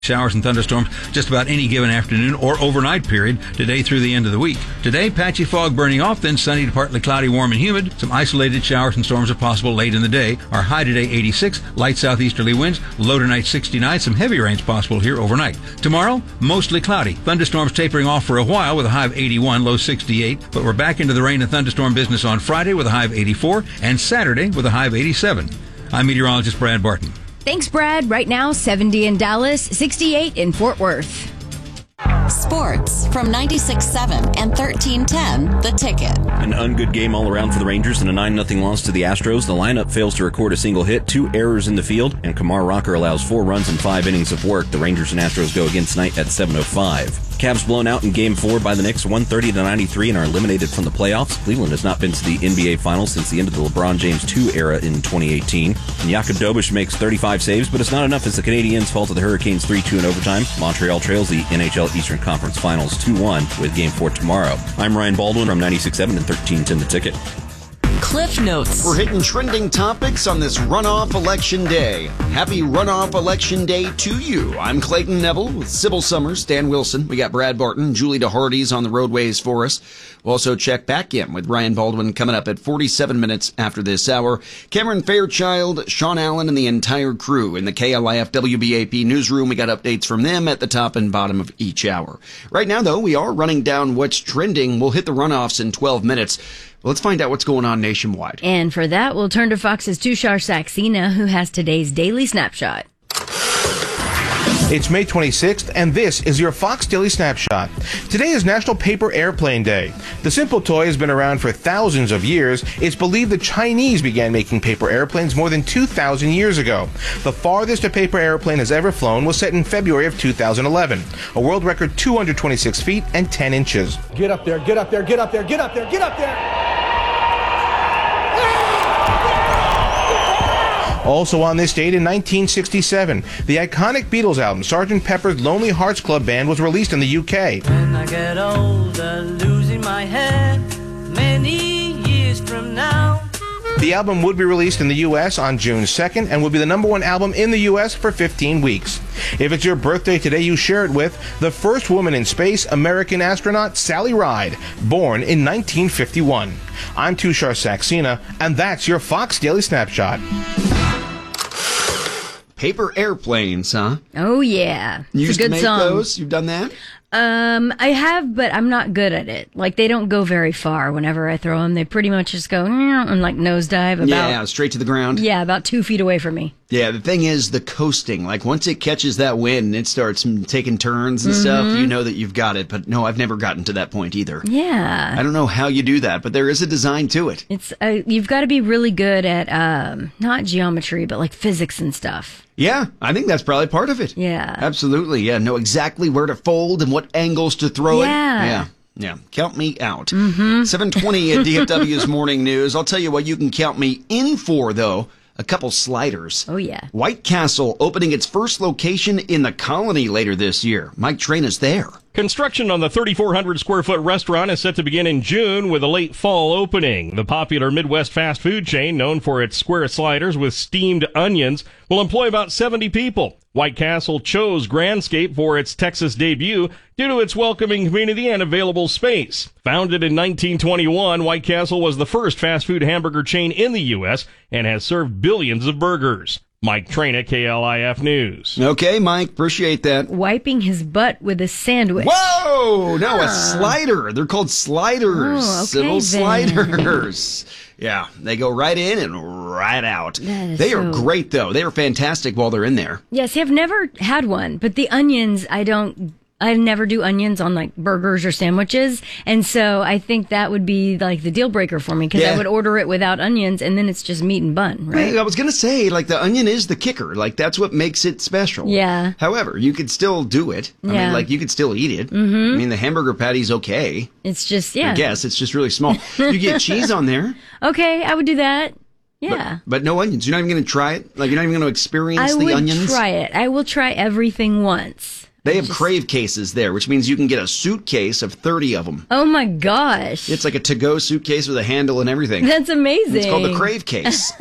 Showers and thunderstorms just about any given afternoon or overnight period today through the end of the week. Today, patchy fog burning off, then sunny to partly cloudy, warm and humid. Some isolated showers and storms are possible late in the day. Our high today 86, light southeasterly winds, low tonight 69, some heavy rains possible here overnight. Tomorrow, mostly cloudy. Thunderstorms tapering off for a while with a high of 81, low 68, but we're back into the rain and thunderstorm business on Friday with a high of 84 and Saturday with a high of 87. I'm meteorologist Brad Barton. Thanks, Brad. Right now, 70 in Dallas, 68 in Fort Worth. Sports from 96.7 and 1310, The Ticket. An ungood game all around for the Rangers and a 9-0 loss to the Astros. The lineup fails to record a single hit, 2 errors in the field, and Kumar Rocker allows 4 runs in 5 innings of work. The Rangers and Astros go again tonight at 7:05. Cavs blown out in Game 4 by the Knicks 130-93 and are eliminated from the playoffs. Cleveland has not been to the NBA Finals since the end of the LeBron James 2 era in 2018. And Jakub Dobiš makes 35 saves, but it's not enough as the Canadiens fall to the Hurricanes 3-2 in overtime. Montreal trails the NHL Eastern Conference Finals 2-1 with Game 4 tomorrow. I'm Ryan Baldwin from 96.7 and 1310 The Ticket. Cliff Notes. We're hitting trending topics on this runoff election day. Happy runoff election day to you. I'm Clayton Neville with Sybil Summers, Dan Wilson. We got Brad Barton, Julie DeHardy's on the roadways for us. We'll also check back in with Ryan Baldwin coming up at 47 minutes after this hour. Cameron Fairchild, Sean Allen, and the entire crew in the KLIF WBAP newsroom. We got updates from them at the top and bottom of each hour. Right now, though, we are running down what's trending. We'll hit the runoffs in 12 minutes. Let's find out what's going on nationwide. And for that, we'll turn to Fox's Tushar Saxena, who has today's Daily Snapshot. It's May 26th, and this is your Fox Daily Snapshot. Today is National Paper Airplane Day. The simple toy has been around for thousands of years. It's believed the Chinese began making paper airplanes more than 2,000 years ago. The farthest a paper airplane has ever flown was set in February of 2011. A world record 226 feet and 10 inches. Get up there, get up there, get up there, get up there, get up there! Also on this date in 1967, the iconic Beatles album Sgt. Pepper's Lonely Hearts Club Band was released in the UK. When I get older, losing my head, many years from now. The album would be released in the U.S. on June 2nd and would be the #1 album in the U.S. for 15 weeks. If it's your birthday today, you share it with the first woman in space, American astronaut Sally Ride, born in 1951. I'm Tushar Saxena, and that's your Fox Daily Snapshot. Paper airplanes, huh? Oh, yeah. You It's used a to good make song. those? You've done that? I have, but I'm not good at it. Like, they don't go very far whenever I throw them. They pretty much just go and like nosedive about. Yeah, straight to the ground. Yeah, about 2 feet away from me. Yeah, the thing is the coasting. Like, once it catches that wind and it starts taking turns and stuff, you know that you've got it. But no, I've never gotten to that point either. Yeah. I don't know how you do that, but there is a design to it. It's you've got to be really good at not geometry, but like physics and stuff. Yeah, I think that's probably part of it. Yeah. Absolutely, yeah. Know exactly where to fold and what angles to throw Yeah. it. Yeah. Yeah, count me out. 7:20 at DFW's Morning News. I'll tell you what you can count me in for, though. A couple sliders. Oh, yeah. White Castle opening its first location in the Colony later this year. Mike Train is there. Construction on the 3,400 square foot restaurant is set to begin in June with a late fall opening. The popular Midwest fast food chain, known for its square sliders with steamed onions, will employ about 70 people. White Castle chose Grandscape for its Texas debut due to its welcoming community and available space. Founded in 1921, White Castle was the first fast food hamburger chain in the U.S. and has served billions of burgers. Mike Train at KLIF News. Okay, Mike, appreciate that. Wiping his butt with a sandwich. Whoa! No, a slider. They're called sliders. Oh, okay, Civil then. sliders. Yeah, they go right in and right out. They are great, though. They are fantastic while they're in there. Yes, I've never had one, but the onions, I never do onions on like burgers or sandwiches. And so I think that would be like the deal breaker for me because I would order it without onions and then it's just meat and bun, right? I was going to say, like, the onion is the kicker. Like, that's what makes it special. Yeah. However, you could still do it. I mean, like, you could still eat it. I mean, the hamburger patty's okay. It's just, I guess. It's just really small. You get cheese on there. Okay, I would do that. Yeah. But no onions. You're not even going to try it? Like, you're not even going to experience the onions? I would try it. I will try everything once. They have Crave cases there, which means you can get a suitcase of 30 of them. Oh my gosh. It's like a to-go suitcase with a handle and everything. That's amazing. It's called the Crave case.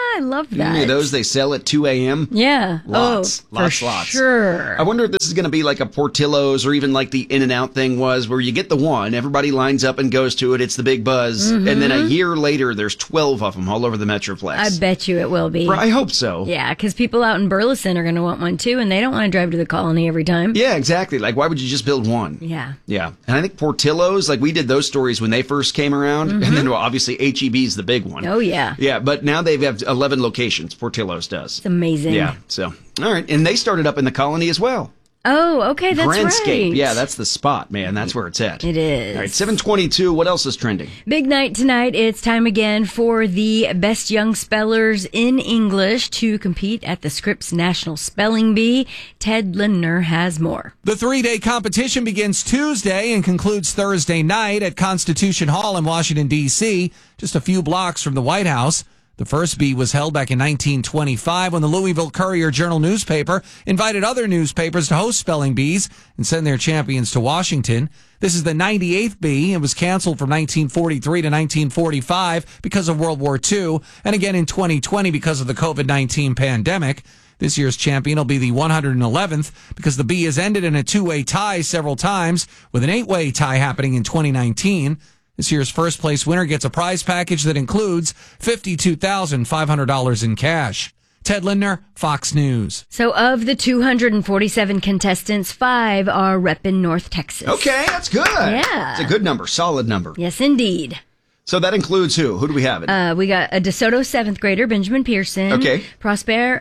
I love that. Any of those they sell at 2 a.m.? Yeah. Lots. For sure. I wonder if this is going to be like a Portillo's or even like the In-N-Out thing was, where you get the one, everybody lines up and goes to it, it's the big buzz, and then a year later there's 12 of them all over the Metroplex. I bet you it will be. I hope so. Yeah, because people out in Burleson are going to want one too, and they don't want to drive to the Colony every time. Yeah, exactly. Like, why would you just build one? Yeah. Yeah. And I think Portillo's, like, we did those stories when they first came around, and then, well, obviously HEB's the big one. Oh, yeah. Yeah, but now they have 11 locations, Portillo's does. It's amazing. Yeah, so, all right. And they started up in the Colony as well. Oh, okay, that's Grandscape. right. Yeah, that's the spot, man. That's where it's at. It is. All right, 7:22. What else is trending? Big night tonight. It's time again for the best young spellers in English to compete at the Scripps National Spelling Bee. Ted Lindner has more. The 3-day competition begins Tuesday and concludes Thursday night at Constitution Hall in Washington, D.C., just a few blocks from the White House. The first bee was held back in 1925 when the Louisville Courier-Journal newspaper invited other newspapers to host spelling bees and send their champions to Washington. This is the 98th bee. It was canceled from 1943 to 1945 because of World War II, and again in 2020 because of the COVID-19 pandemic. This year's champion will be the 111th because the bee has ended in a 2-way tie several times, with an 8-way tie happening in 2019. This year's first place winner gets a prize package that includes $52,500 in cash. Ted Lindner, Fox News. So of the 247 contestants, 5 are repping North Texas. Okay, that's good. Yeah. It's a good number, solid number. Yes, indeed. So that includes who? Who do we have? We got a DeSoto 7th grader, Benjamin Pearson. Okay. Prosper.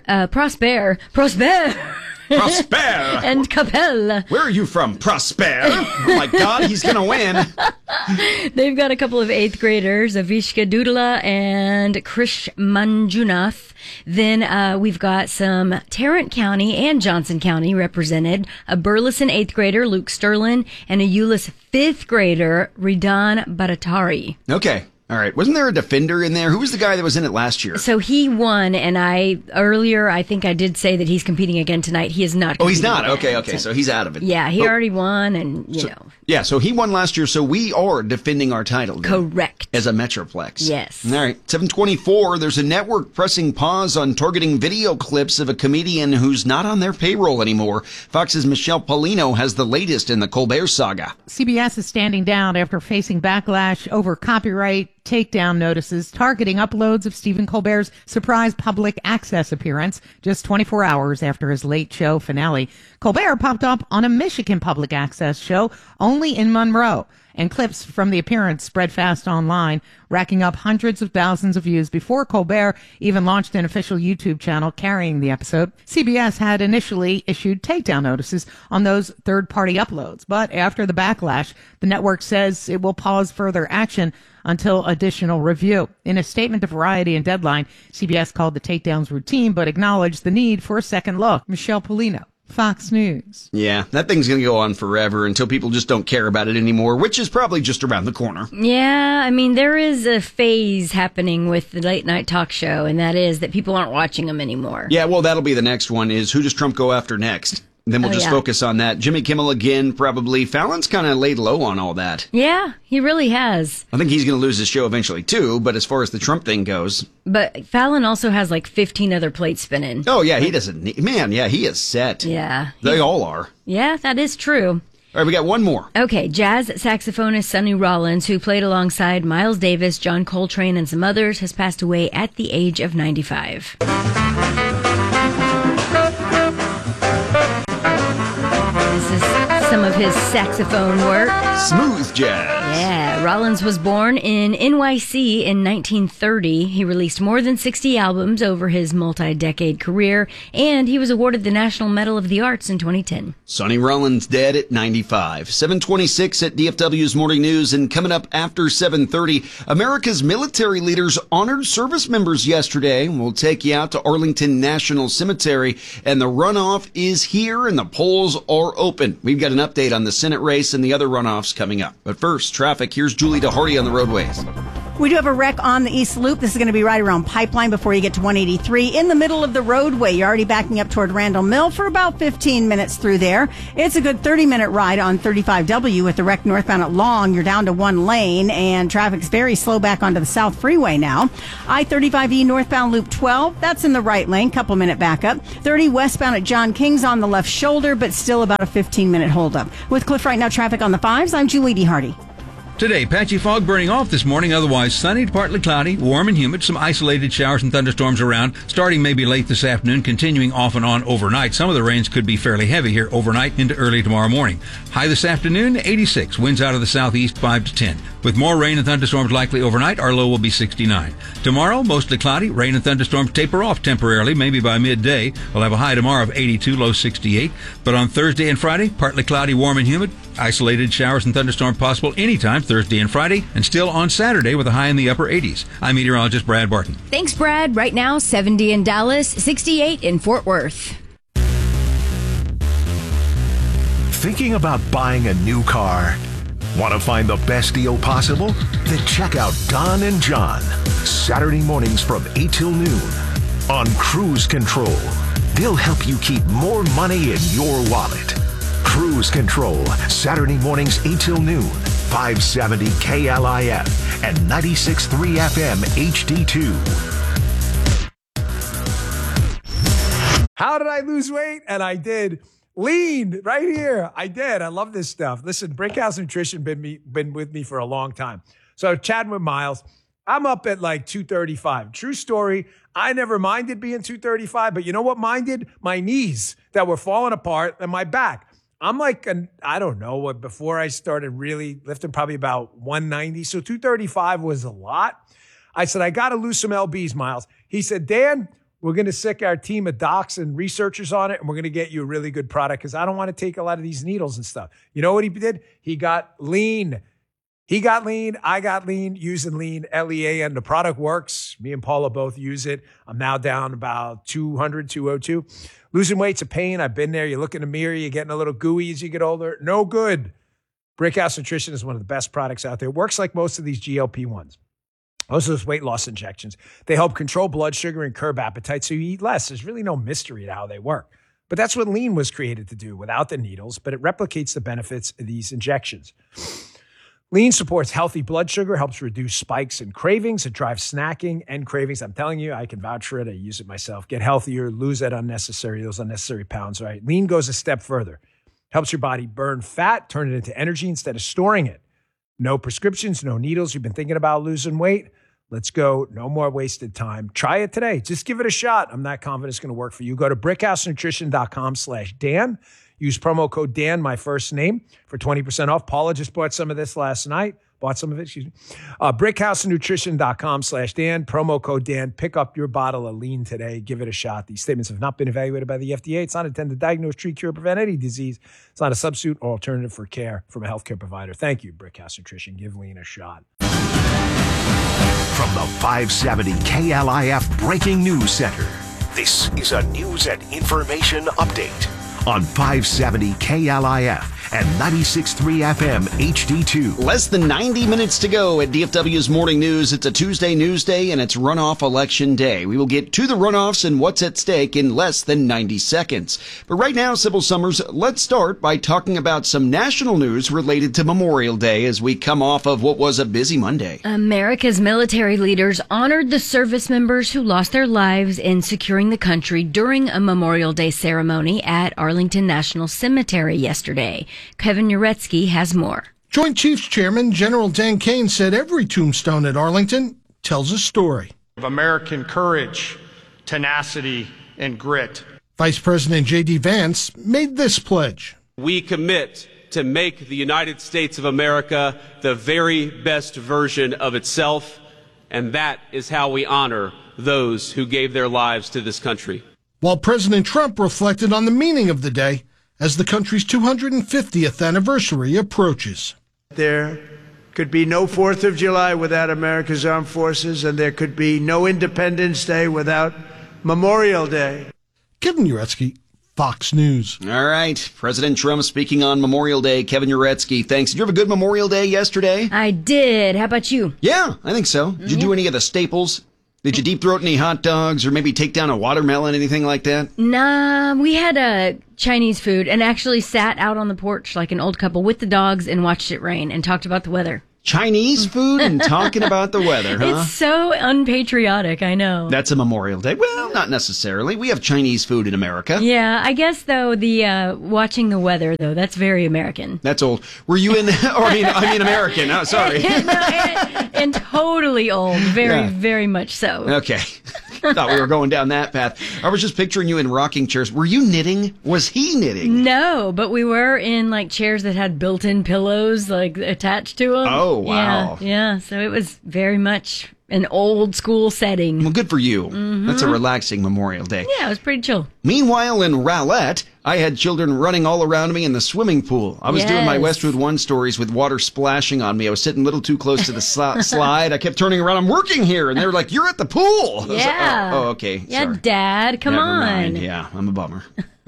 Prosper! And Capel. Where are you from, Prosper? Oh my God, he's going to win. They've got a couple of 8th graders, Avishka Dudla and Krish Manjunath. Then we've got some Tarrant County and Johnson County represented, a Burleson 8th grader, Luke Sterlin, and a Euless 5th grader, Ridan Baratari. Okay. All right. Wasn't there a defender in there? Who was the guy that was in it last year? So he won, and I think I did say that he's competing again tonight. He is not. Oh, he's not? Again. Okay. So he's out of it. Yeah, he already won, and, you know. Yeah, so he won last year, so we are defending our title. Then, correct. As a Metroplex. Yes. All right. 7:24, there's a network pressing pause on targeting video clips of a comedian who's not on their payroll anymore. Fox's Michelle Paulino has the latest in the Colbert saga. CBS is standing down after facing backlash over copyright takedown notices targeting uploads of Stephen Colbert's surprise public access appearance just 24 hours after his late show finale. Colbert popped up on a Michigan public access show only in Monroe, and clips from the appearance spread fast online, racking up hundreds of thousands of views before Colbert even launched an official YouTube channel carrying the episode. CBS had initially issued takedown notices on those third-party uploads, but after the backlash, the network says it will pause further action until additional review. In a statement to Variety and Deadline, CBS called the takedowns routine, but acknowledged the need for a second look. Michelle Paulino, Fox News. Yeah, that thing's going to go on forever until people just don't care about it anymore, which is probably just around the corner. Yeah, I mean, there is a phase happening with the late night talk show, and that is that people aren't watching them anymore. Yeah, well, that'll be the next one, is who does Trump go after next? Then we'll just focus on that. Jimmy Kimmel again, probably. Fallon's kind of laid low on all that. Yeah, he really has. I think he's going to lose his show eventually, too, but as far as the Trump thing goes... But Fallon also has like 15 other plates spinning. Oh, yeah, he doesn't need... Man, yeah, he is set. Yeah. They all are. Yeah, that is true. All right, we got one more. Okay, jazz saxophonist Sonny Rollins, who played alongside Miles Davis, John Coltrane, and some others, has passed away at the age of 95. This is some of his saxophone work. Smooth jazz. Yeah, Rollins was born in NYC in 1930. He released more than 60 albums over his multi-decade career, and he was awarded the National Medal of the Arts in 2010. Sonny Rollins dead at 95. 7:26 at DFW's Morning News, and coming up after 7:30, America's military leaders honored service members yesterday. We'll take you out to Arlington National Cemetery, and the runoff is here, and the polls are open. We've got an update on the Senate race and the other runoffs coming up. But first, traffic. Here's Julie DeHardy on the roadways. We do have a wreck on the East Loop. This is going to be right around Pipeline before you get to 183. In the middle of the roadway, you're already backing up toward Randall Mill for about 15 minutes through there. It's a good 30-minute ride on 35W with the wreck northbound at Long. You're down to one lane, and traffic's very slow back onto the South Freeway now. I-35E northbound Loop 12, that's in the right lane, couple-minute backup. 30 westbound at John King's on the left shoulder, but still about a 15-minute holdup. With Cliff Right Now traffic on the 5s, I'm Julie D. Hardy. Today, patchy fog burning off this morning, otherwise sunny to partly cloudy, warm and humid, some isolated showers and thunderstorms around, starting maybe late this afternoon, continuing off and on overnight. Some of the rains could be fairly heavy here overnight into early tomorrow morning. High this afternoon, 86, winds out of the southeast 5 to 10. With more rain and thunderstorms likely overnight, our low will be 69. Tomorrow, mostly cloudy, rain and thunderstorms taper off temporarily, maybe by midday. We'll have a high tomorrow of 82, low 68. But on Thursday and Friday, partly cloudy, warm and humid, isolated showers and thunderstorms possible anytime Thursday and Friday, and still on Saturday with a high in the upper 80s. I'm meteorologist Brad Barton. Thanks, Brad. Right now, 70 in Dallas, 68 in Fort Worth. Thinking about buying a new car? Want to find the best deal possible? Then check out Don and John, Saturday mornings from 8 till noon on Cruise Control. They'll help you keep more money in your wallet. Cruise Control, Saturday mornings 8 till noon, 570 KLIF and 96.3 FM HD2. How did I lose weight? And I did. Lean right here. I did. I love this stuff. Listen, Brickhouse Nutrition been with me for a long time. So chatting with Miles, I'm up at like 235. True story. I never minded being 235, but you know what minded? My knees that were falling apart and my back. I'm like, I don't know what, before I started really lifting, probably about 190. So 235 was a lot. I said, I got to lose some LBs, Miles. He said, Dan, we're going to sick our team of docs and researchers on it, and we're going to get you a really good product because I don't want to take a lot of these needles and stuff. You know what he did? He got lean. He got lean. I got lean, using lean, L-E-A-N. The product works. Me and Paula both use it. I'm now down about 200, 202. Losing weight's a pain. I've been there. You look in the mirror, you're getting a little gooey as you get older. No good. Brickhouse Nutrition is one of the best products out there. It works like most of these GLP-1s. Most of those weight loss injections. They help control blood sugar and curb appetite so you eat less. There's really no mystery to how they work. But that's what lean was created to do without the needles, but it replicates the benefits of these injections. Lean supports healthy blood sugar, helps reduce spikes and cravings. It drives snacking and cravings. I'm telling you, I can vouch for it. I use it myself. Get healthier, lose those unnecessary pounds, right? Lean goes a step further. Helps your body burn fat, turn it into energy instead of storing it. No prescriptions, no needles. You've been thinking about losing weight? Let's go. No more wasted time. Try it today. Just give it a shot. I'm not confident it's going to work for you. Go to brickhousenutrition.com/Dan. Use promo code Dan, my first name, for 20% off. Paula just bought some of this last night. brickhousenutrition.com/Dan. Promo code Dan. Pick up your bottle of lean today. Give it a shot. These statements have not been evaluated by the FDA. It's not intended to diagnose, treat, cure, prevent any disease. It's not a substitute or alternative for care from a healthcare provider. Thank you, Brickhouse Nutrition. Give lean a shot. From the 570 KLIF Breaking News Center, this is a news and information update on 570 KLIF and 96.3 FM HD2. Less than 90 minutes to go at DFW's Morning News. It's a Tuesday news day and it's runoff election day. We will get to the runoffs and what's at stake in less than 90 seconds. But right now, Sybil Summers, let's start by talking about some national news related to Memorial Day as we come off of what was a busy Monday. America's military leaders honored the service members who lost their lives in securing the country during a Memorial Day ceremony at Arlington National Cemetery yesterday. Kevin Uretsky has more. Joint Chiefs Chairman General Dan Kane said every tombstone at Arlington tells a story of American courage, tenacity, and grit. Vice President J.D. Vance made this pledge. We commit to make the United States of America the very best version of itself, and that is how we honor those who gave their lives to this country. While President Trump reflected on the meaning of the day as the country's 250th anniversary approaches. There could be no 4th of July without America's armed forces, and there could be no Independence Day without Memorial Day. Kevin Uretsky, Fox News. All right. President Trump speaking on Memorial Day. Kevin Uretsky, thanks. Did you have a good Memorial Day yesterday? I did. How about you? Yeah, I think so. Did you do any of the staples? Did you deep throat any hot dogs or maybe take down a watermelon, anything like that? Nah, we had Chinese food and actually sat out on the porch like an old couple with the dogs and watched it rain and talked about the weather. Chinese food and talking about the weather, huh? It's so unpatriotic, I know. That's a Memorial Day. Well, not necessarily. We have Chinese food in America. Yeah, I guess, though, the watching the weather, though, that's very American. That's old. Were you in, I mean American. Oh, sorry. and totally old. Very much so. Okay. Thought we were going down that path. I was just picturing you in rocking chairs. Were you knitting? Was he knitting? No, but we were in like chairs that had built-in pillows like attached to them. Oh, wow. Yeah. So it was very much an old school setting. Well, good for you. Mm-hmm. That's a relaxing Memorial Day. Yeah, it was pretty chill. Meanwhile, in Rowlett, I had children running all around me in the swimming pool. I was doing my Westwood One stories with water splashing on me. I was sitting a little too close to the slide. I kept turning around. I'm working here. And they were like, you're at the pool. Yeah. Like, okay. Yeah, sorry. Dad, come Never on. mind. Yeah, I'm a bummer.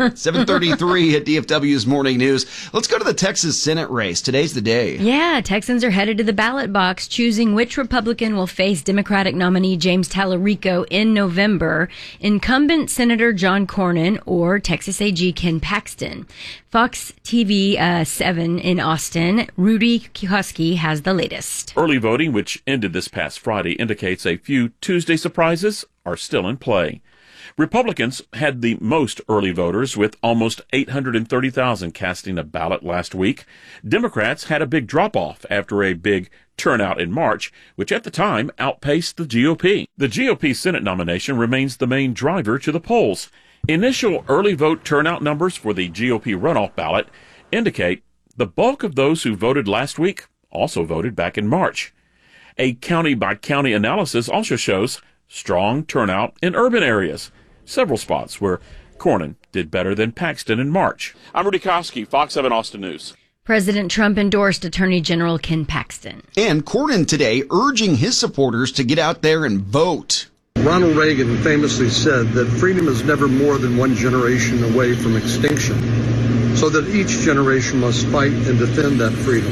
7:33 at DFW's Morning News. Let's go to the Texas Senate race. Today's the day. Yeah, Texans are headed to the ballot box choosing which Republican will face Democratic nominee James Tallarico in November, incumbent Senator John Cornyn or Texas AG Ken Paxton. Fox TV 7 in Austin, Rudy Husky has the latest. Early voting, which ended this past Friday, indicates a few Tuesday surprises are still in play. Republicans had the most early voters, with almost 830,000 casting a ballot last week. Democrats had a big drop-off after a big turnout in March, which at the time outpaced the GOP. The GOP Senate nomination remains the main driver to the polls. Initial early vote turnout numbers for the GOP runoff ballot indicate the bulk of those who voted last week also voted back in March. A county-by-county analysis also shows strong turnout in urban areas. Several spots where Cornyn did better than Paxton in March. I'm Rudy Kosky, Fox 7 Austin News. President Trump endorsed Attorney General Ken Paxton. And Cornyn today urging his supporters to get out there and vote. Ronald Reagan famously said that freedom is never more than one generation away from extinction, so that each generation must fight and defend that freedom.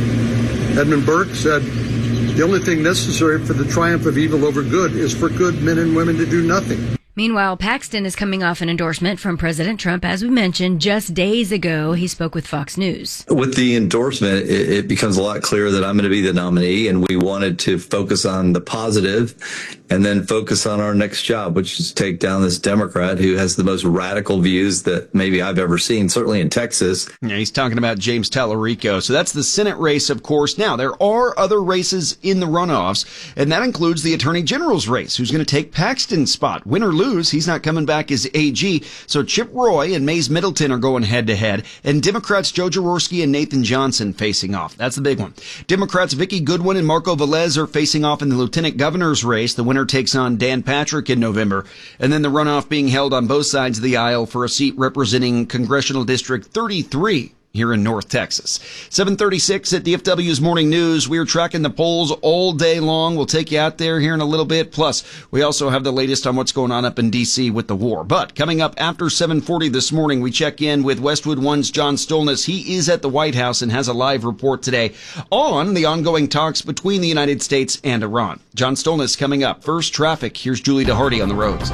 Edmund Burke said, the only thing necessary for the triumph of evil over good is for good men and women to do nothing. Meanwhile, Paxton is coming off an endorsement from President Trump. As we mentioned, just days ago, he spoke with Fox News. With the endorsement, it becomes a lot clearer that I'm going to be the nominee, and we wanted to focus on the positive and then focus on our next job, which is take down this Democrat who has the most radical views that maybe I've ever seen, certainly in Texas. Yeah, he's talking about James Tallarico. So that's the Senate race, of course. Now, there are other races in the runoffs, and that includes the Attorney General's race, who's going to take Paxton's spot. Win or lose, he's not coming back as AG. So Chip Roy and Mays Middleton are going head-to-head, and Democrats Joe Jaworski and Nathan Johnson facing off. That's the big one. Democrats Vicky Goodwin and Marco Velez are facing off in the Lieutenant Governor's race. The winner takes on Dan Patrick in November. And then the runoff being held on both sides of the aisle for a seat representing Congressional District 33 here in North Texas. 7:36 at DFW's Morning News. We're tracking the polls all day long. We'll take you out there here in a little bit. Plus, we also have the latest on what's going on up in D.C. with the war. But coming up after 7:40 this morning, we check in with Westwood One's John Stolnis. He is at the White House and has a live report today on the ongoing talks between the United States and Iran. John Stolnis coming up. First, traffic. Here's Julie DeHardy on the roads.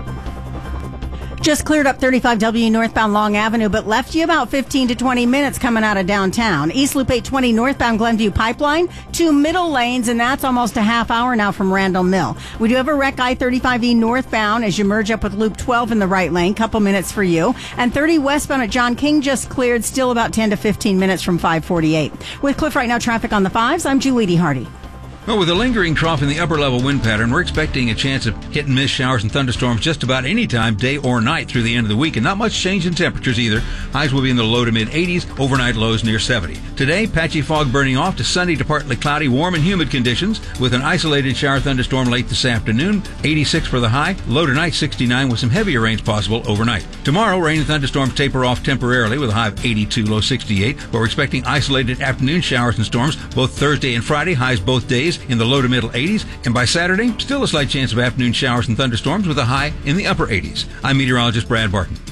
Just cleared up 35W northbound Long Avenue, but left you about 15 to 20 minutes coming out of downtown. East Loop 820 northbound Glenview Pipeline, 2 middle lanes, and that's almost a half hour now from Randall Mill. We do have a wreck I-35E northbound as you merge up with Loop 12 in the right lane, couple minutes for you. And 30 westbound at John King just cleared, still about 10 to 15 minutes from 548. With Cliff Right Now traffic on the 5s, I'm Julie DeHardy. Well, with a lingering trough in the upper-level wind pattern, we're expecting a chance of hit-and-miss showers and thunderstorms just about any time, day or night, through the end of the week, and not much change in temperatures either. Highs will be in the low to mid-80s, overnight lows near 70. Today, patchy fog burning off to sunny to partly cloudy, warm and humid conditions, with an isolated shower thunderstorm late this afternoon. 86 for the high, low tonight 69 with some heavier rains possible overnight. Tomorrow, rain and thunderstorms taper off temporarily with a high of 82, low 68, but we're expecting isolated afternoon showers and storms both Thursday and Friday, highs both days in the low to middle 80s, and by Saturday, still a slight chance of afternoon showers and thunderstorms with a high in the upper 80s. I'm meteorologist Brad Barton.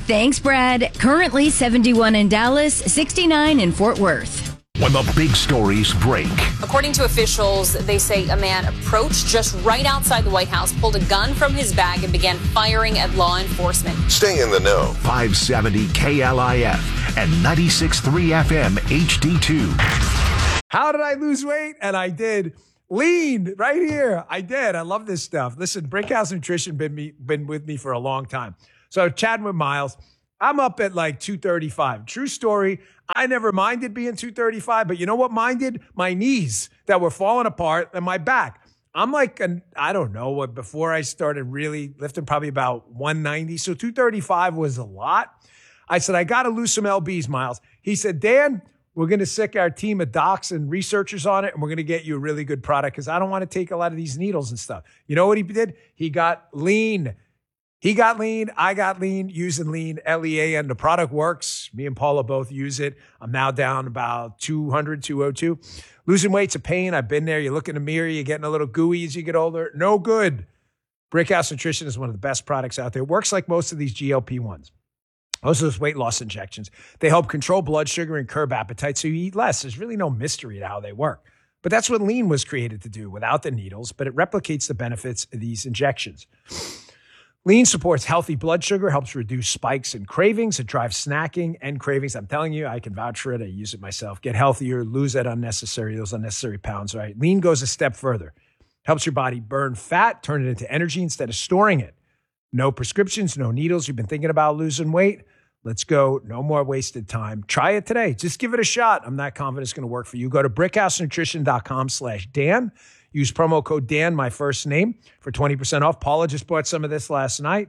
Thanks, Brad. Currently 71 in Dallas, 69 in Fort Worth. When the big stories break. According to officials, they say a man approached just right outside the White House, pulled a gun from his bag, and began firing at law enforcement. Stay in the know. 570 KLIF and 96.3 FM HD2. How did I lose weight? And I did. Lean right here. I did. I love this stuff. Listen, Brickhouse Nutrition been with me for a long time. So chatting with Miles, I'm up at like 235. True story. I never minded being 235, but you know what minded? My knees that were falling apart and my back. I'm like, I don't know what, before I started really lifting, probably about 190. So 235 was a lot. I said, I got to lose some LBs, Miles. He said, Dan, we're going to sick our team of docs and researchers on it, and we're going to get you a really good product because I don't want to take a lot of these needles and stuff. You know what he did? He got lean. He got lean. I got lean using lean, LEAN. The product works. Me and Paula both use it. I'm now down about 200, 202. Losing weight's a pain. I've been there. You look in the mirror, you're getting a little gooey as you get older. No good. Brickhouse Nutrition is one of the best products out there. It works like most of these GLP-1s. Most of those weight loss injections. They help control blood sugar and curb appetite so you eat less. There's really no mystery to how they work. But that's what lean was created to do without the needles, but it replicates the benefits of these injections. Lean supports healthy blood sugar, helps reduce spikes and cravings. It drives snacking and cravings. I'm telling you, I can vouch for it. I use it myself. Get healthier, lose those unnecessary pounds, right? Lean goes a step further. Helps your body burn fat, turn it into energy instead of storing it. No prescriptions, no needles. You've been thinking about losing weight? Let's go. No more wasted time. Try it today. Just give it a shot. I'm not confident it's going to work for you. Go to brickhousenutrition.com/Dan. Use promo code Dan, my first name, for 20% off. Paula just bought some of this last night.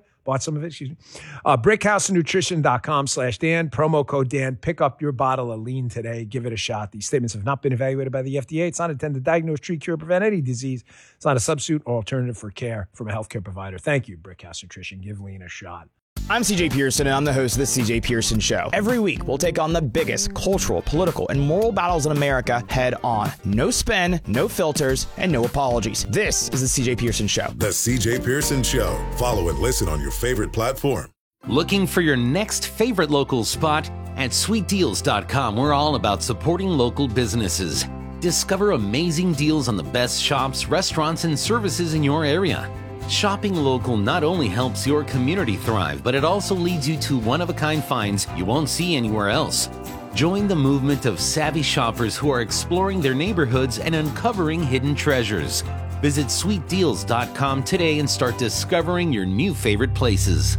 Brickhousenutrition.com/Dan. Promo code Dan. Pick up your bottle of lean today. Give it a shot. These statements have not been evaluated by the FDA. It's not intended to diagnose, treat, cure, prevent any disease. It's not a substitute or alternative for care from a healthcare provider. Thank you, Brickhouse Nutrition. Give lean a shot. I'm CJ Pearson, and I'm the host of The CJ Pearson Show. Every week, we'll take on the biggest cultural, political, and moral battles in America head on. No spin, no filters, and no apologies. This is The CJ Pearson Show. The CJ Pearson Show. Follow and listen on your favorite platform. Looking for your next favorite local spot? At sweetdeals.com, we're all about supporting local businesses. Discover amazing deals on the best shops, restaurants, and services in your area. Shopping local not only helps your community thrive, but it also leads you to one-of-a-kind finds you won't see anywhere else. Join the movement of savvy shoppers who are exploring their neighborhoods and uncovering hidden treasures. Visit sweetdeals.com today and start discovering your new favorite places.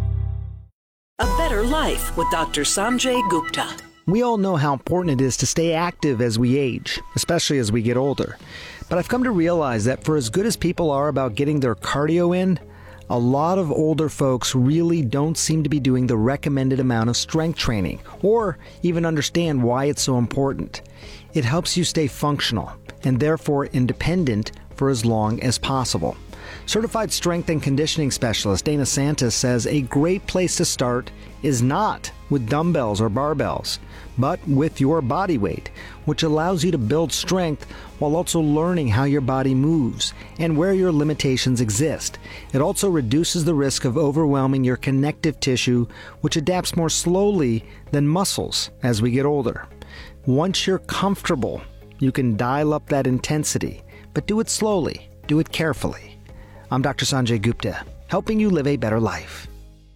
A better life with Dr. Sanjay Gupta. We all know how important it is to stay active as we age, especially as we get older. But I've come to realize that for as good as people are about getting their cardio in, a lot of older folks really don't seem to be doing the recommended amount of strength training, or even understand why it's so important. It helps you stay functional, and therefore independent for as long as possible. Certified strength and conditioning specialist Dana Santos says a great place to start is not with dumbbells or barbells, but with your body weight, which allows you to build strength while also learning how your body moves and where your limitations exist. It also reduces the risk of overwhelming your connective tissue, which adapts more slowly than muscles as we get older. Once you're comfortable, you can dial up that intensity, but do it slowly, do it carefully. I'm Dr. Sanjay Gupta, helping you live a better life.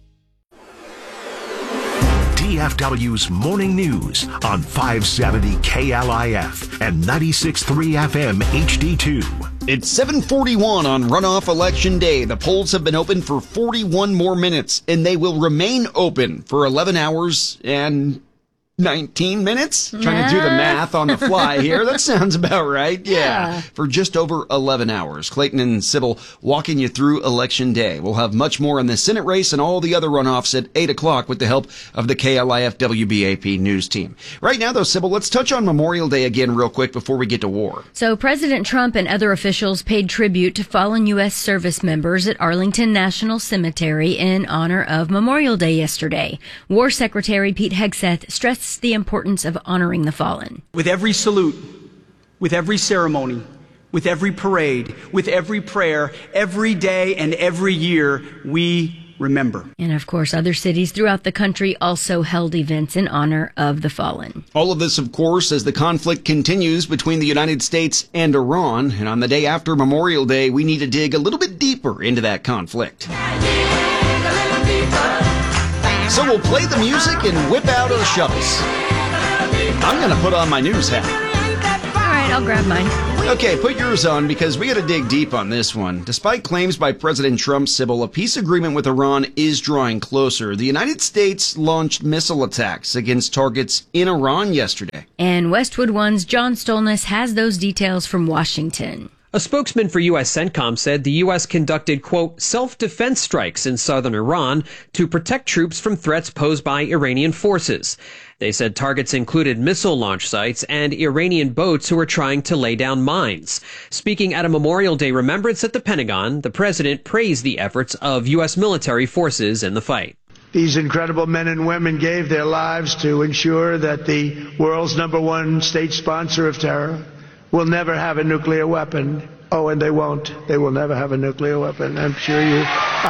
DFW's Morning News on 570 KLIF and 96.3 FM HD2. It's 7:41 on runoff election day. The polls have been open for 41 more minutes, and they will remain open for 11 hours and 19 minutes? Trying to do the math on the fly here. That sounds about right. Yeah. For just over 11 hours. Clayton and Sybil walking you through Election Day. We'll have much more on the Senate race and all the other runoffs at 8 o'clock with the help of the KLIF WBAP news team. Right now, though, Sybil, let's touch on Memorial Day again real quick before we get to war. So President Trump and other officials paid tribute to fallen U.S. service members at Arlington National Cemetery in honor of Memorial Day yesterday. War Secretary Pete Hegseth stressed the importance of honoring the fallen. With every salute, with every ceremony, with every parade, with every prayer, every day and every year, we remember. And of course, other cities throughout the country also held events in honor of the fallen. All of this, of course, as the conflict continues between the United States and Iran. And on the day after Memorial Day, we need to dig a little bit deeper into that conflict. So we'll play the music and whip out our shovels. I'm going to put on my news hat. All right, I'll grab mine. Okay, put yours on because we got to dig deep on this one. Despite claims by President Trump, Sybil, a peace agreement with Iran is drawing closer. The United States launched missile attacks against targets in Iran yesterday. And Westwood One's John Stolnis has those details from Washington. A spokesman for U.S. CENTCOM said the U.S. conducted, quote, self-defense strikes in southern Iran to protect troops from threats posed by Iranian forces. They said targets included missile launch sites and Iranian boats who were trying to lay down mines. Speaking at a Memorial Day remembrance at the Pentagon, the president praised the efforts of U.S. military forces in the fight. These incredible men and women gave their lives to ensure that the world's #1 state sponsor of terror will never have a nuclear weapon. Oh, and they won't. They will never have a nuclear weapon. I'm sure you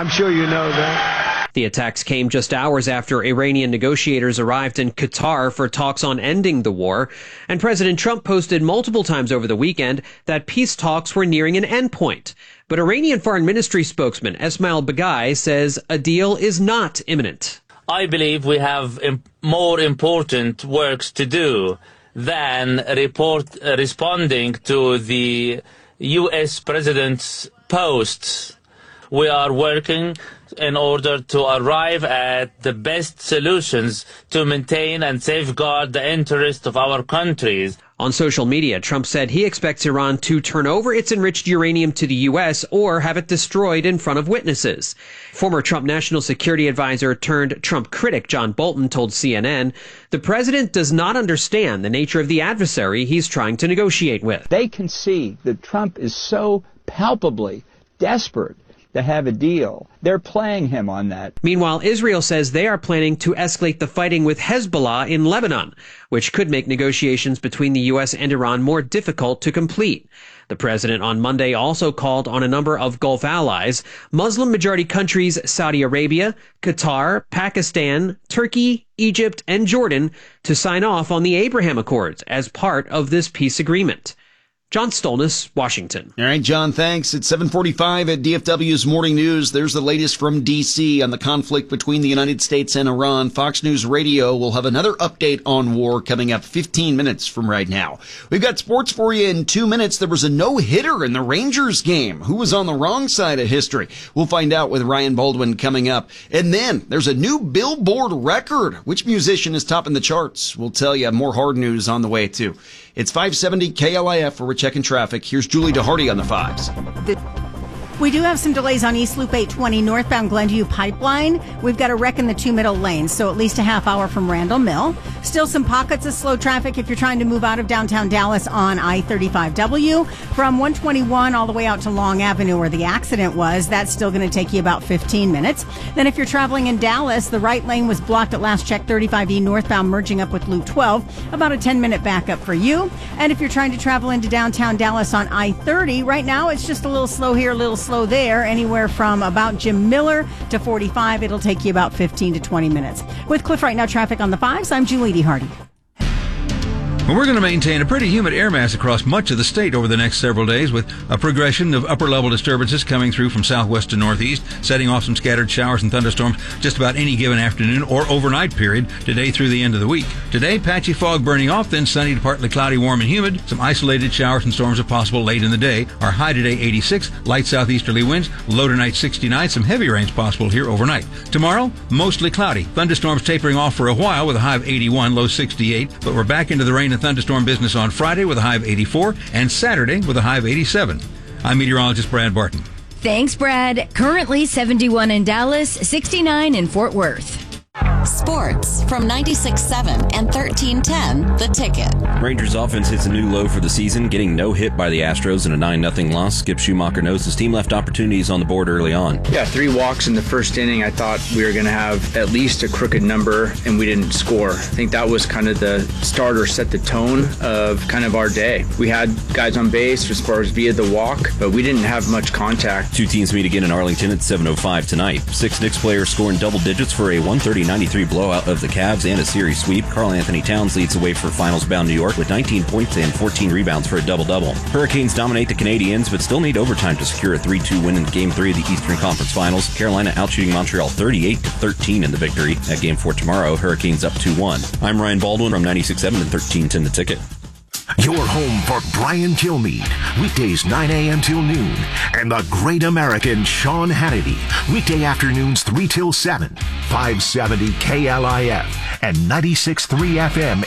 know that. The attacks came just hours after Iranian negotiators arrived in Qatar for talks on ending the war, and President Trump posted multiple times over the weekend that peace talks were nearing an endpoint. But Iranian Foreign Ministry spokesman Esmail Baghai says a deal is not imminent. I believe we have more important works to do than responding to the U.S. President's posts. We are working in order to arrive at the best solutions to maintain and safeguard the interests of our countries. On social media, Trump said he expects Iran to turn over its enriched uranium to the U.S. or have it destroyed in front of witnesses. Former Trump National Security Advisor turned Trump critic John Bolton told CNN, the president does not understand the nature of the adversary he's trying to negotiate with. They can see that Trump is so palpably desperate to have a deal. They're playing him on that. Meanwhile, Israel says they are planning to escalate the fighting with Hezbollah in Lebanon, which could make negotiations between the U.S. and Iran more difficult to complete. The president on Monday also called on a number of Gulf allies, Muslim-majority countries Saudi Arabia, Qatar, Pakistan, Turkey, Egypt, and Jordan to sign off on the Abraham Accords as part of this peace agreement. John Stolnis, Washington. All right, John, thanks. At 7:45 at DFW's Morning News, there's the latest from D.C. on the conflict between the United States and Iran. Fox News Radio will have another update on war coming up 15 minutes from right now. We've got sports for you in 2 minutes. There was a no-hitter in the Rangers game. Who was on the wrong side of history? We'll find out with Ryan Baldwin coming up. And then there's a new Billboard record. Which musician is topping the charts? We'll tell you. More hard news on the way, too. It's 570 KLIF, where we're checking traffic. Here's Julie DeHardy on the 5s. We do have some delays on East Loop 820 northbound Glenview Pipeline. We've got a wreck in the 2 middle lanes, so at least a half hour from Randall Mill. Still some pockets of slow traffic if you're trying to move out of downtown Dallas on I-35W. From 121 all the way out to Long Avenue where the accident was, that's still going to take you about 15 minutes. Then if you're traveling in Dallas, the right lane was blocked at last check 35E northbound merging up with Loop 12. About a 10-minute backup for you. And if you're trying to travel into downtown Dallas on I-30, right now it's just a little slow here, a little slow there, anywhere from about Jim Miller to 45. It'll take you about 15 to 20 minutes. With Cliff Right Now traffic on the 5s, I'm Julie DeHardy. Well, we're going to maintain a pretty humid air mass across much of the state over the next several days, with a progression of upper-level disturbances coming through from southwest to northeast, setting off some scattered showers and thunderstorms just about any given afternoon or overnight period today through the end of the week. Today, patchy fog burning off, then sunny to partly cloudy, warm and humid. Some isolated showers and storms are possible late in the day. Our high today, 86, light southeasterly winds, low tonight, 69. Some heavy rains possible here overnight. Tomorrow, mostly cloudy. Thunderstorms tapering off for a while with a high of 81, low 68, but we're back into the rain and thunderstorm business on Friday with a high of 84 and Saturday with a high of 87. I'm meteorologist Brad Barton. Thanks, Brad. Currently 71 in Dallas, 69 in Fort Worth. sports from 96.7 and 1310 The Ticket. Rangers offense hits a new low for the season, getting no hit by the Astros in a 9-0 loss. Skip Schumacher knows his team left opportunities on the board early on. Yeah, 3 walks in the first inning. I thought we were going to have at least a crooked number, and we didn't score. I think that was kind of the start or set the tone of kind of our day. We had guys on base as far as via the walk, but we didn't have much contact. Two teams meet again in Arlington at 7:05 tonight. 6 Knicks players scoring double digits for a 130-93 blowout of the Cavs and a series sweep. Karl Anthony Towns leads the way for finals-bound New York with 19 points and 14 rebounds for a double-double. Hurricanes dominate the Canadiens, but still need overtime to secure a 3-2 win in Game 3 of the Eastern Conference Finals. Carolina outshooting Montreal 38-13 in the victory. At Game 4 tomorrow, Hurricanes up 2-1. I'm Ryan Baldwin from 96.7 and 1310 The Ticket. Your home for Brian Kilmeade, weekdays 9 a.m. till noon, and the great American Sean Hannity, weekday afternoons 3 till 7, 570 KLIF and 96.3 FM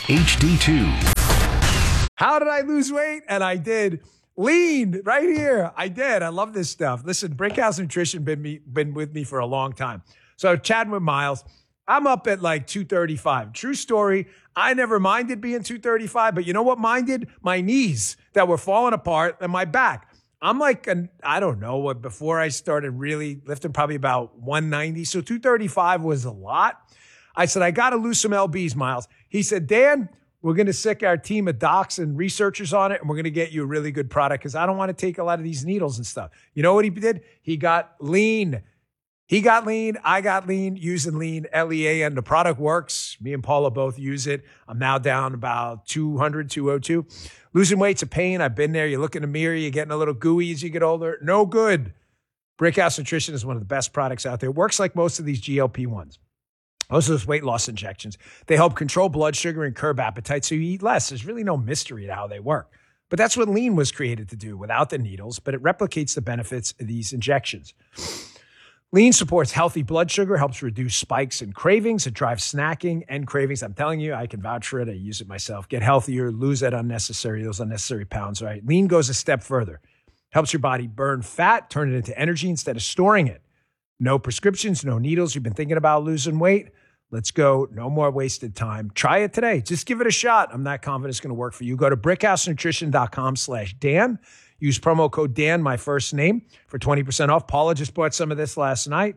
HD2. How did I lose weight? And I did. Lean right here. I did. I love this stuff. Listen, Brickhouse Nutrition been with me for a long time. So chatting with Miles, I'm up at like 235. True story. I never minded being 235, but you know what minded? My knees that were falling apart and my back. I'm like, I don't know what, before I started really lifting, probably about 190. So 235 was a lot. I said, I got to lose some LBs, Miles. He said, Dan, we're going to sick our team of docs and researchers on it, and we're going to get you a really good product because I don't want to take a lot of these needles and stuff. You know what he did? He got lean. He got lean. I got lean using lean, LEA, and the product works. Me and Paula both use it. I'm now down about 200, 202. Losing weight's a pain. I've been there. You look in the mirror, you're getting a little gooey as you get older. No good. Brickhouse Nutrition is one of the best products out there. It works like most of these GLP-1s. Most of those weight loss injections. They help control blood sugar and curb appetite so you eat less. There's really no mystery to how they work. But that's what lean was created to do without the needles, but it replicates the benefits of these injections. Lean supports healthy blood sugar, helps reduce spikes and cravings. It drives snacking and cravings. I'm telling you, I can vouch for it. I use it myself. Get healthier, lose those unnecessary pounds, right? Lean goes a step further. Helps your body burn fat, turn it into energy instead of storing it. No prescriptions, no needles. You've been thinking about losing weight? Let's go. No more wasted time. Try it today. Just give it a shot. I'm not confident it's going to work for you. Go to brickhousenutrition.com/Dan. Use promo code Dan, my first name, for 20% off. Paula just bought some of this last night.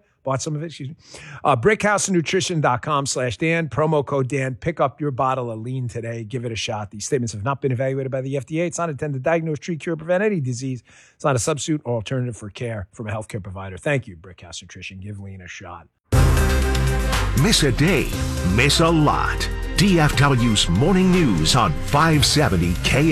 Brickhousenutrition.com/Dan. Promo code Dan. Pick up your bottle of lean today. Give it a shot. These statements have not been evaluated by the FDA. It's not intended to diagnose, treat, cure, prevent any disease. It's not a substitute or alternative for care from a healthcare provider. Thank you, Brickhouse Nutrition. Give lean a shot. Miss a day, miss a lot. DFW's Morning News on 570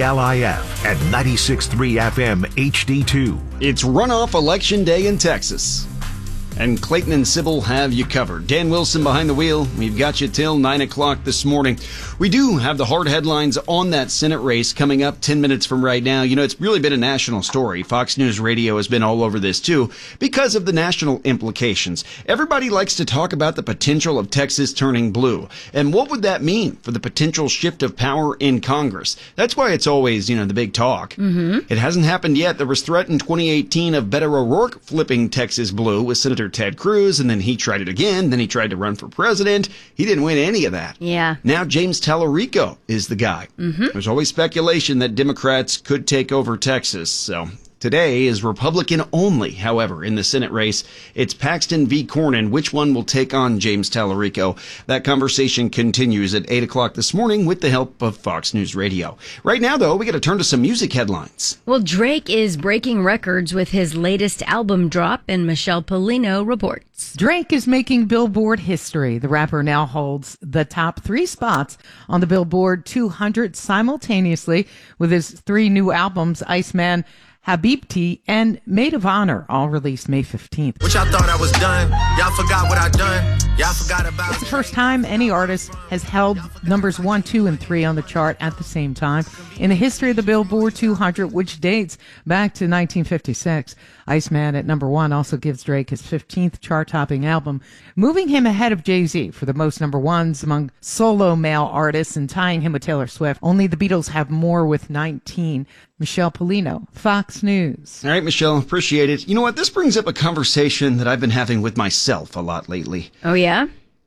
KLIF and 96.3 FM HD2. It's runoff election day in Texas. And Clayton and Sybil have you covered. Dan Wilson behind the wheel. We've got you till 9 o'clock this morning. We do have the hard headlines on that Senate race coming up 10 minutes from right now. You know, it's really been a national story. Fox News Radio has been all over this too because of the national implications. Everybody likes to talk about the potential of Texas turning blue. And what would that mean for the potential shift of power in Congress? That's why it's always, the big talk. Mm-hmm. It hasn't happened yet. There was threat in 2018 of Beto O'Rourke flipping Texas blue with Senator Ted Cruz, and then he tried it again. Then he tried to run for president. He didn't win any of that. Yeah. Now James Tallarico is the guy. Mm-hmm. There's always speculation that Democrats could take over Texas. So today is Republican only, however, in the Senate race. It's Paxton v. Cornyn. Which one will take on James Tallarico? That conversation continues at 8 o'clock this morning with the help of Fox News Radio. Right now, though, we got to turn to some music headlines. Well, Drake is breaking records with his latest album drop, and Michelle Polino reports. Drake is making Billboard history. The rapper now holds the top 3 spots on the Billboard 200 simultaneously with his 3 new albums, Iceman, Habibti, and Maid of Honor, all released May 15th. Which I thought I was done. Y'all forgot what I done. Y'all forgot about It's the first time any artist has held numbers 1, 2, and 3 on the chart at the same time in the history of the Billboard 200, which dates back to 1956. Iceman at number 1 also gives Drake his 15th chart-topping album, moving him ahead of Jay-Z for the most number 1s among solo male artists and tying him with Taylor Swift. Only the Beatles have more with 19. Michelle Polino, Fox News. All right, Michelle, appreciate it. You know what? This brings up a conversation that I've been having with myself a lot lately. Oh, yeah?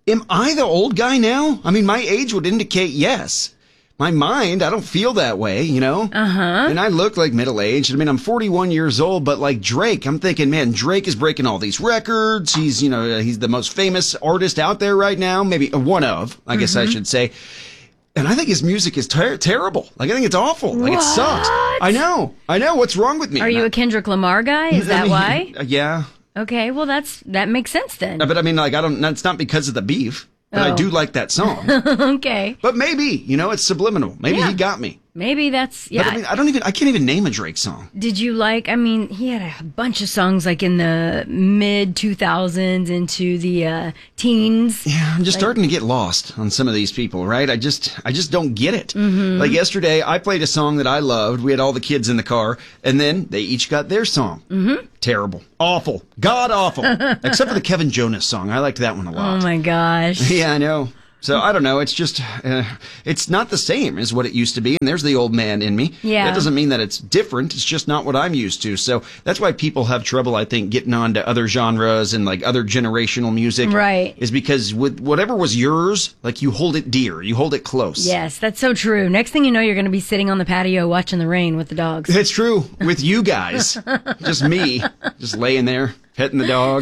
Am I the old guy now? I mean, my age would indicate yes. My mind, I don't feel that way, you know? Uh-huh. And I look like middle-aged. I mean, I'm 41 years old, but like Drake, I'm thinking, man, Drake is breaking all these records. He's, he's the most famous artist out there right now. Maybe one of, I guess I should say. And I think his music is terrible. Like, I think it's awful. Like, it sucks. I know. What's wrong with me? Are you a Kendrick Lamar guy? Is that why? Yeah. Okay, well, that makes sense then. But I mean, like, it's not because of the beef. But I do like that song. Okay. But maybe, it's subliminal. Maybe he got me. Maybe that's, yeah. But I mean, I can't even name a Drake song. Did you he had a bunch of songs like in the mid 2000s into the teens. Yeah, I'm just starting to get lost on some of these people, right? I just don't get it. Mm-hmm. Like yesterday, I played a song that I loved. We had all the kids in the car, and then they each got their song. Mm-hmm. Terrible. Awful. God awful. Except for the Kevin Jonas song. I liked that one a lot. Oh my gosh. Yeah, I know. So I don't know. It's just, it's not the same as what it used to be. And there's the old man in me. Yeah. That doesn't mean that it's different. It's just not what I'm used to. So that's why people have trouble, I think, getting on to other genres and like other generational music. Right. Is because with whatever was yours, like you hold it dear. You hold it close. Yes, that's so true. Next thing you know, you're going to be sitting on the patio watching the rain with the dogs. It's true. With you guys. Just me. Just laying there, petting the dog.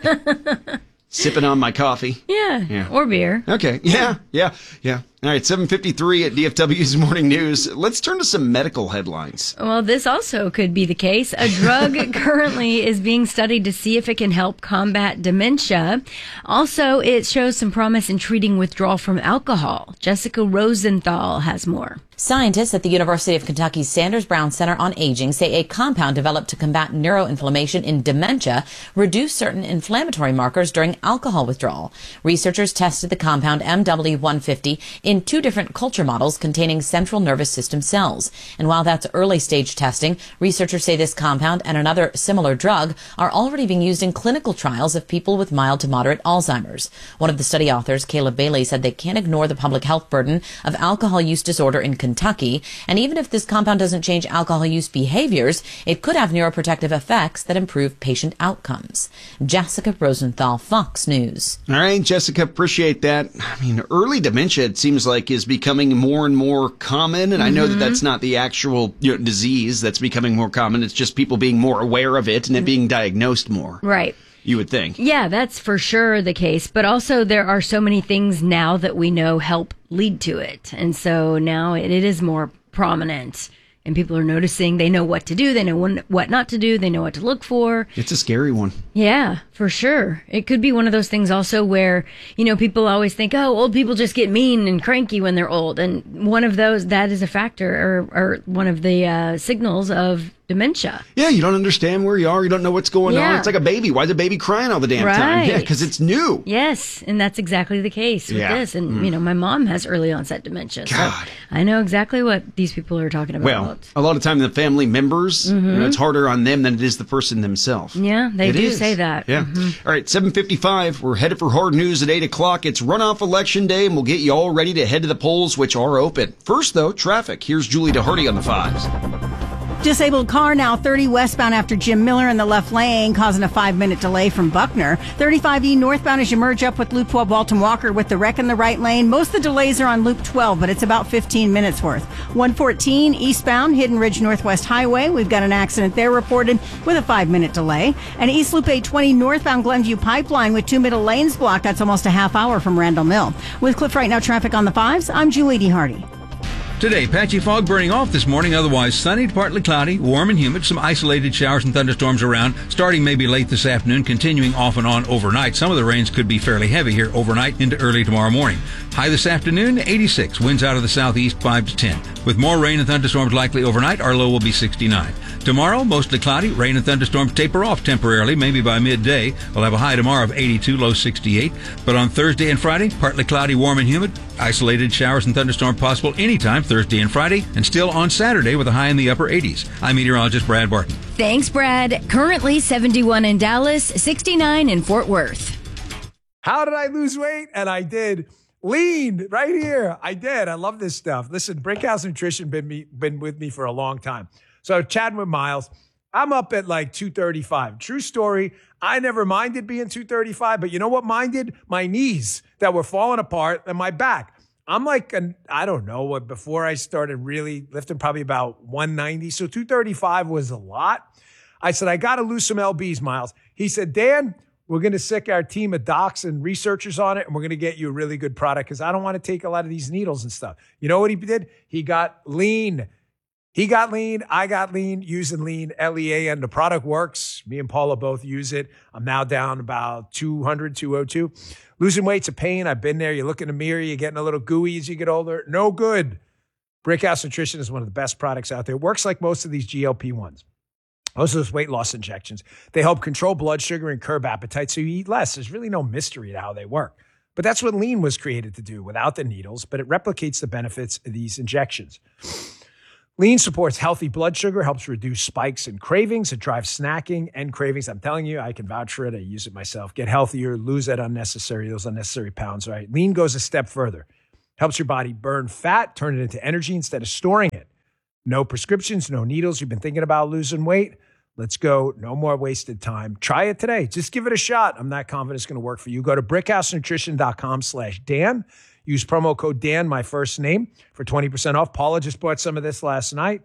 Sipping on my coffee. Yeah. Or beer. Okay. Yeah. All right, 7:53 at DFW's Morning News. Let's turn to some medical headlines. Well, this also could be the case. A drug currently is being studied to see if it can help combat dementia. Also, it shows some promise in treating withdrawal from alcohol. Jessica Rosenthal has more. Scientists at the University of Kentucky's Sanders Brown Center on Aging say a compound developed to combat neuroinflammation in dementia reduced certain inflammatory markers during alcohol withdrawal. Researchers tested the compound MW150 in 2 different culture models containing central nervous system cells. And while that's early stage testing, researchers say this compound and another similar drug are already being used in clinical trials of people with mild to moderate Alzheimer's. One of the study authors, Caleb Bailey, said they can't ignore the public health burden of alcohol use disorder in Kentucky, and even if this compound doesn't change alcohol use behaviors, it could have neuroprotective effects that improve patient outcomes. Jessica Rosenthal, Fox News. All right, Jessica, appreciate that. I mean, early dementia, it seems like, is becoming more and more common, and I know that that's not the actual disease that's becoming more common. It's just people being more aware of it and it being diagnosed more. Right. You would think. Yeah, that's for sure the case. But also there are so many things now that we know help lead to it. And so now it is more prominent. And people are noticing. They know what to do. They know what not to do. They know what to look for. It's a scary one. Yeah, for sure. It could be one of those things also where, people always think, oh, old people just get mean and cranky when they're old. And one of those, that is a factor or one of the signals of dementia. Yeah, you don't understand where you are. You don't know what's going on. It's like a baby. Why is a baby crying all the damn time? Yeah, because it's new. Yes, and that's exactly the case with this. And, my mom has early onset dementia. God. So I know exactly what these people are talking about. Well, a lot of time the family members, it's harder on them than it is the person themselves. Yeah, they do say that. Yeah. All right, 7:55. We're headed for hard news at 8 o'clock. It's runoff election day, and we'll get you all ready to head to the polls, which are open. First, though, traffic. Here's Julie DeHardy on the 5s. Disabled car now 30 westbound after Jim Miller in the left lane, causing a 5-minute delay from Buckner. 35E northbound as you merge up with Loop 12 Walton Walker with the wreck in the right lane. Most of the delays are on Loop 12, but it's about 15 minutes worth. 114 eastbound Hidden Ridge Northwest Highway. We've got an accident there reported with a 5-minute delay. And East Loop 820 northbound Glenview Pipeline with 2 middle lanes blocked. That's almost a half hour from Randall Mill. With Cliff Right Now traffic on the 5s, I'm Julie DeHardy. Today, patchy fog burning off this morning, otherwise sunny to partly cloudy, warm and humid, some isolated showers and thunderstorms around, starting maybe late this afternoon, continuing off and on overnight. Some of the rains could be fairly heavy here overnight into early tomorrow morning. High this afternoon, 86, winds out of the southeast 5 to 10. With more rain and thunderstorms likely overnight, our low will be 69. Tomorrow, mostly cloudy, rain and thunderstorms taper off temporarily, maybe by midday. We'll have a high tomorrow of 82, low 68. But on Thursday and Friday, partly cloudy, warm and humid, isolated showers and thunderstorms possible anytime Thursday and Friday, and still on Saturday with a high in the upper 80s. I'm meteorologist Brad Barton. Thanks, Brad. Currently 71 in Dallas, 69 in Fort Worth. How did I lose weight? And I did. Lean right here. I did. I love this stuff. Listen, Brickhouse Nutrition been with me for a long time. So chatting with Miles, I'm up at like 235. True story. I never minded being 235, but you know what minded? My knees that were falling apart and my back. I'm like, I don't know what, before I started really lifting, probably about 190. So 235 was a lot. I said, I got to lose some LBs, Miles. He said, Dan, we're going to sick our team of docs and researchers on it, and we're going to get you a really good product because I don't want to take a lot of these needles and stuff. You know what he did? He got lean. He got lean. I got lean using lean, LEA, and the product works. Me and Paula both use it. I'm now down about 200, 202. Losing weight's a pain. I've been there. You look in the mirror, you're getting a little gooey as you get older. No good. Brickhouse Nutrition is one of the best products out there. It works like most of these GLP-1s. Most of those weight loss injections. They help control blood sugar and curb appetite so you eat less. There's really no mystery to how they work. But that's what lean was created to do without the needles, but it replicates the benefits of these injections. Lean supports healthy blood sugar, helps reduce spikes and cravings. It drives snacking and cravings. I'm telling you, I can vouch for it. I use it myself. Get healthier, lose those unnecessary pounds, right? Lean goes a step further. Helps your body burn fat, turn it into energy instead of storing it. No prescriptions, no needles. You've been thinking about losing weight? Let's go. No more wasted time. Try it today. Just give it a shot. I'm not confident it's going to work for you. Go to brickhousenutrition.com/Dan. Use promo code Dan, my first name, for 20% off. Paula just bought some of this last night.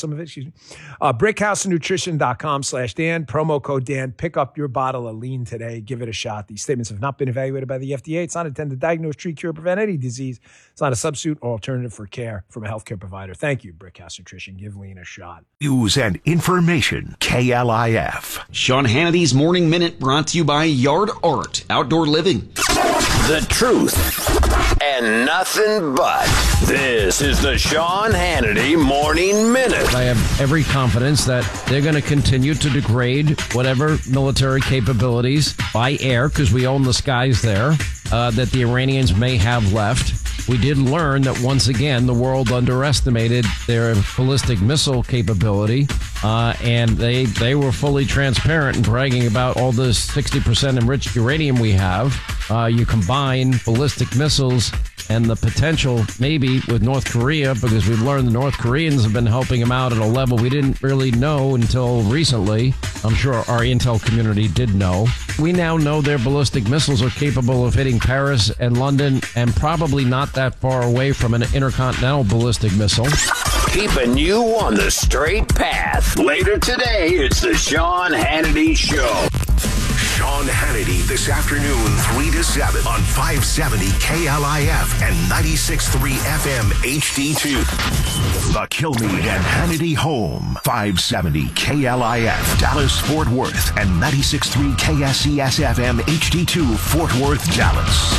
Brickhousenutrition.com/Dan. Promo code Dan. Pick up your bottle of lean today. Give it a shot. These statements have not been evaluated by the FDA. It's not intended to diagnose, treat, cure, prevent any disease. It's not a substitute or alternative for care from a healthcare provider. Thank you, Brickhouse Nutrition. Give lean a shot. News and information. KLIF. Sean Hannity's Morning Minute brought to you by Yard Art Outdoor Living. The truth and nothing but. This is the Sean Hannity Morning Minute. I have every confidence that they're going to continue to degrade whatever military capabilities by air, because we own the skies there, that the Iranians may have left. We did learn that once again, the world underestimated their ballistic missile capability, and they were fully transparent and bragging about all this 60% enriched uranium we have. You combine ballistic missiles and the potential maybe with North Korea, because we've learned the North Koreans have been helping them out at a level we didn't really know until recently. I'm sure our intel community did know. We now know their ballistic missiles are capable of hitting Paris and London and probably not that far away from an intercontinental ballistic missile. Keeping you on the straight path. Later today, it's the Sean Hannity Show. Sean Hannity this afternoon, 3 to 7 on 570 KLIF and 96.3 FM HD2. The Kilmeade and Hannity Home, 570 KLIF, Dallas, Fort Worth, and 96.3 KSES FM HD2, Fort Worth, Dallas.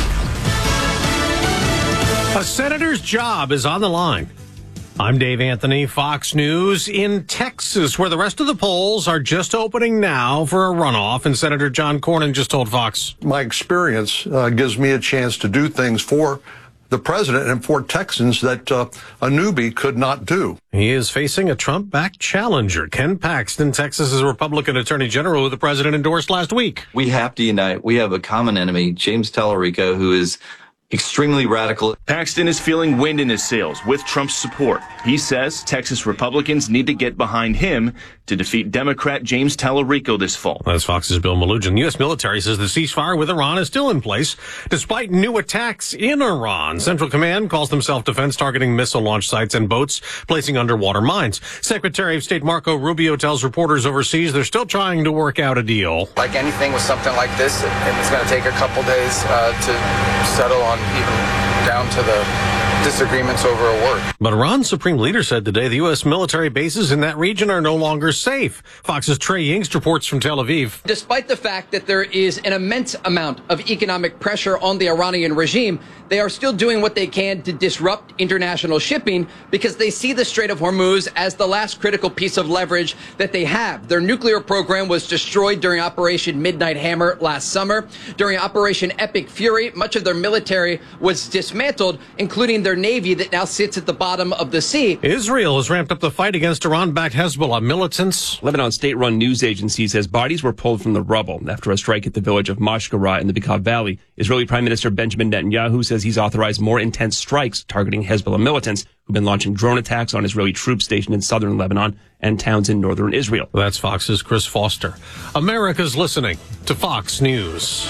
A senator's job is on the line. I'm Dave Anthony, Fox News. In Texas, where the rest of the polls are just opening now for a runoff, and Senator John Cornyn just told Fox. My experience gives me a chance to do things for the president and for Texans that a newbie could not do. He is facing a Trump-backed challenger, Ken Paxton, Texas's Republican Attorney General, who the president endorsed last week. We have to unite. We have a common enemy, James Tallarico, who is extremely radical. Paxton is feeling wind in his sails with Trump's support. He says Texas Republicans need to get behind him to defeat Democrat James Tallarico this fall. That's Fox's Bill Malugin. The U.S. military says the ceasefire with Iran is still in place, despite new attacks in Iran. Central Command calls them self-defense, targeting missile launch sites and boats, placing underwater mines. Secretary of State Marco Rubio tells reporters overseas they're still trying to work out a deal. Like anything with something like this, it's going to take a couple days to settle on, even down to the disagreements over a word. But Iran's supreme leader said today the U.S. military bases in that region are no longer safe. Fox's Trey Yingst reports from Tel Aviv. Despite the fact that there is an immense amount of economic pressure on the Iranian regime, they are still doing what they can to disrupt international shipping because they see the Strait of Hormuz as the last critical piece of leverage that they have. Their nuclear program was destroyed during Operation Midnight Hammer last summer. During Operation Epic Fury, much of their military was dismantled, including their their navy that now sits at the bottom of the sea. Israel has ramped up the fight against Iran-backed Hezbollah militants. Lebanon state-run news agency says bodies were pulled from the rubble after a strike at the village of Mashkara in the Bekaa Valley. Israeli Prime Minister Benjamin Netanyahu says he's authorized more intense strikes targeting Hezbollah militants who've been launching drone attacks on Israeli troops stationed in southern Lebanon and towns in northern Israel. That's Fox's Chris Foster. America's listening to Fox News.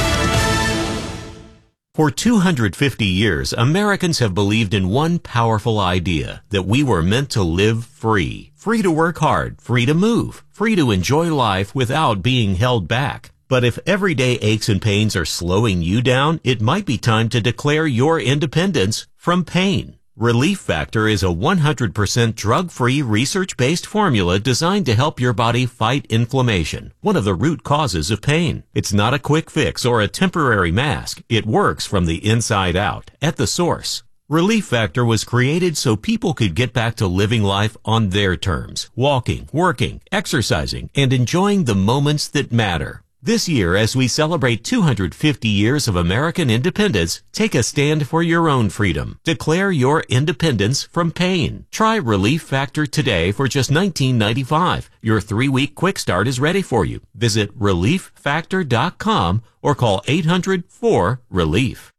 For 250 years, Americans have believed in one powerful idea, that we were meant to live free. Free to work hard, free to move, free to enjoy life without being held back. But if everyday aches and pains are slowing you down, it might be time to declare your independence from pain. Relief Factor is a 100% drug-free, research-based formula designed to help your body fight inflammation, one of the root causes of pain. It's not a quick fix or a temporary mask. It works from the inside out, at the source. Relief Factor was created so people could get back to living life on their terms, walking, working, exercising, and enjoying the moments that matter. This year, as we celebrate 250 years of American independence, take a stand for your own freedom. Declare your independence from pain. Try Relief Factor today for just $19.95. Your 3-week quick start is ready for you. Visit ReliefFactor.com or call 800-4-RELIEF.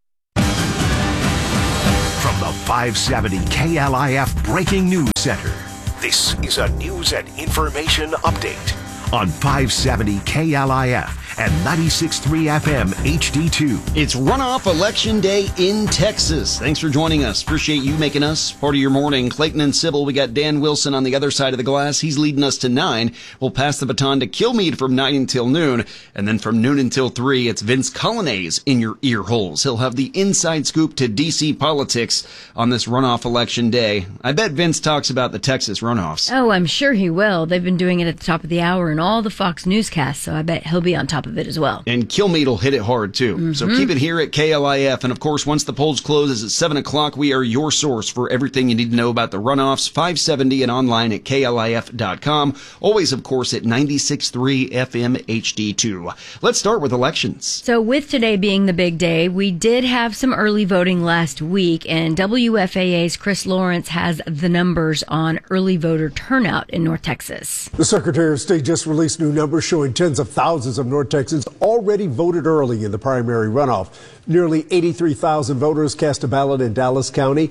From the 570 KLIF Breaking News Center, this is a news and information update on 570 KLIF and 96.3 FM HD2. It's runoff election day in Texas. Thanks for joining us. Appreciate you making us part of your morning. Clayton and Sybil, we got Dan Wilson on the other side of the glass. He's leading us to 9. We'll pass the baton to Kilmeade from 9 until noon. And then from noon until 3, it's Vince Colonnese in your ear holes. He'll have the inside scoop to D.C. politics on this runoff election day. I bet Vince talks about the Texas runoffs. Oh, I'm sure he will. They've been doing it at the top of the hour in all the Fox newscasts, so I bet he'll be on top of it as well. And Kilmeade will hit it hard, too. Mm-hmm. So keep it here at KLIF. And, of course, once the polls close at 7 o'clock, we are your source for everything you need to know about the runoffs, 570 and online at KLIF.com. Always, of course, at 96.3 FM HD2. Let's start with elections. So with today being the big day, we did have some early voting last week, and WFAA's Chris Lawrence has the numbers on early voter turnout in North Texas. The Secretary of State just released new numbers showing tens of thousands of North Texans already voted early in the primary runoff. Nearly 83,000 voters cast a ballot in Dallas County.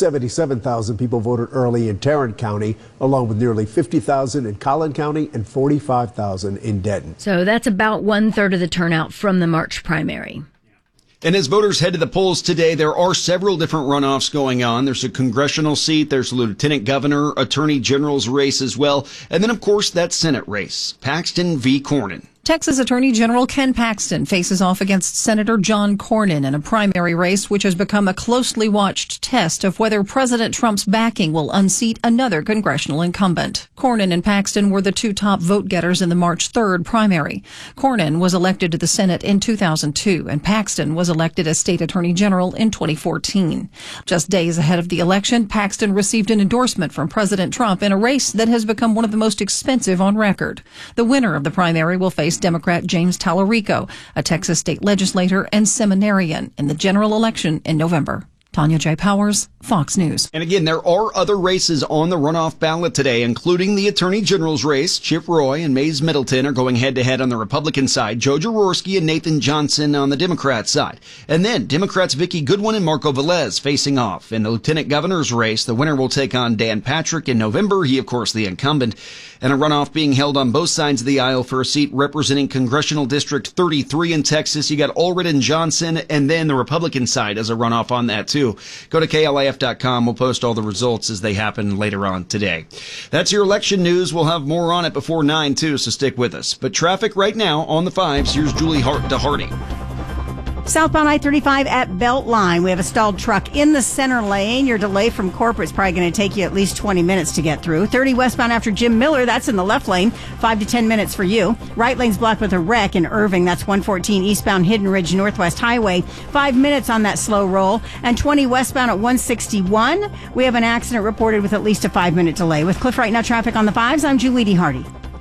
77,000 people voted early in Tarrant County, along with nearly 50,000 in Collin County and 45,000 in Denton. So that's about 1/3 of the turnout from the March primary. And as voters head to the polls today, there are several different runoffs going on. There's a congressional seat, there's a lieutenant governor, attorney general's race as well, and then, of course, that Senate race, Paxton v. Cornyn. Texas Attorney General Ken Paxton faces off against Senator John Cornyn in a primary race which has become a closely watched test of whether President Trump's backing will unseat another congressional incumbent. Cornyn and Paxton were the two top vote-getters in the March 3rd primary. Cornyn was elected to the Senate in 2002, and Paxton was elected as state attorney general in 2014. Just days ahead of the election, Paxton received an endorsement from President Trump in a race that has become one of the most expensive on record. The winner of the primary will face Democrat James Tallarico, a Texas state legislator and seminarian, in the general election in November. Tanya J. Powers, Fox News. And again, there are other races on the runoff ballot today, including the Attorney General's race. Chip Roy and Mays Middleton are going head-to-head on the Republican side. Joe Jaworski and Nathan Johnson on the Democrat side. And then Democrats Vicki Goodwin and Marco Velez facing off. In the Lieutenant Governor's race, the winner will take on Dan Patrick in November. He, of course, the incumbent. And a runoff being held on both sides of the aisle for a seat representing Congressional District 33 in Texas. You got Allred and Johnson, and then the Republican side as a runoff on that, too. Go to KLIF.com. We'll post all the results as they happen later on today. That's your election news. We'll have more on it before 9, too, so stick with us. But traffic right now on the 5s. Here's Julie DeHardy. Southbound I-35 at Beltline. We have a stalled truck in the center lane. Your delay from corporate is probably going to take you at least 20 minutes to get through. 30 westbound after Jim Miller. That's in the left lane. 5 to 10 minutes for you. Right lane's blocked with a wreck in Irving. That's 114 eastbound Hidden Ridge Northwest Highway. 5 minutes on that slow roll. And 20 westbound at 161. We have an accident reported with at least a 5-minute delay. With Cliff Right Now traffic on the 5s, I'm Julie DeHardy.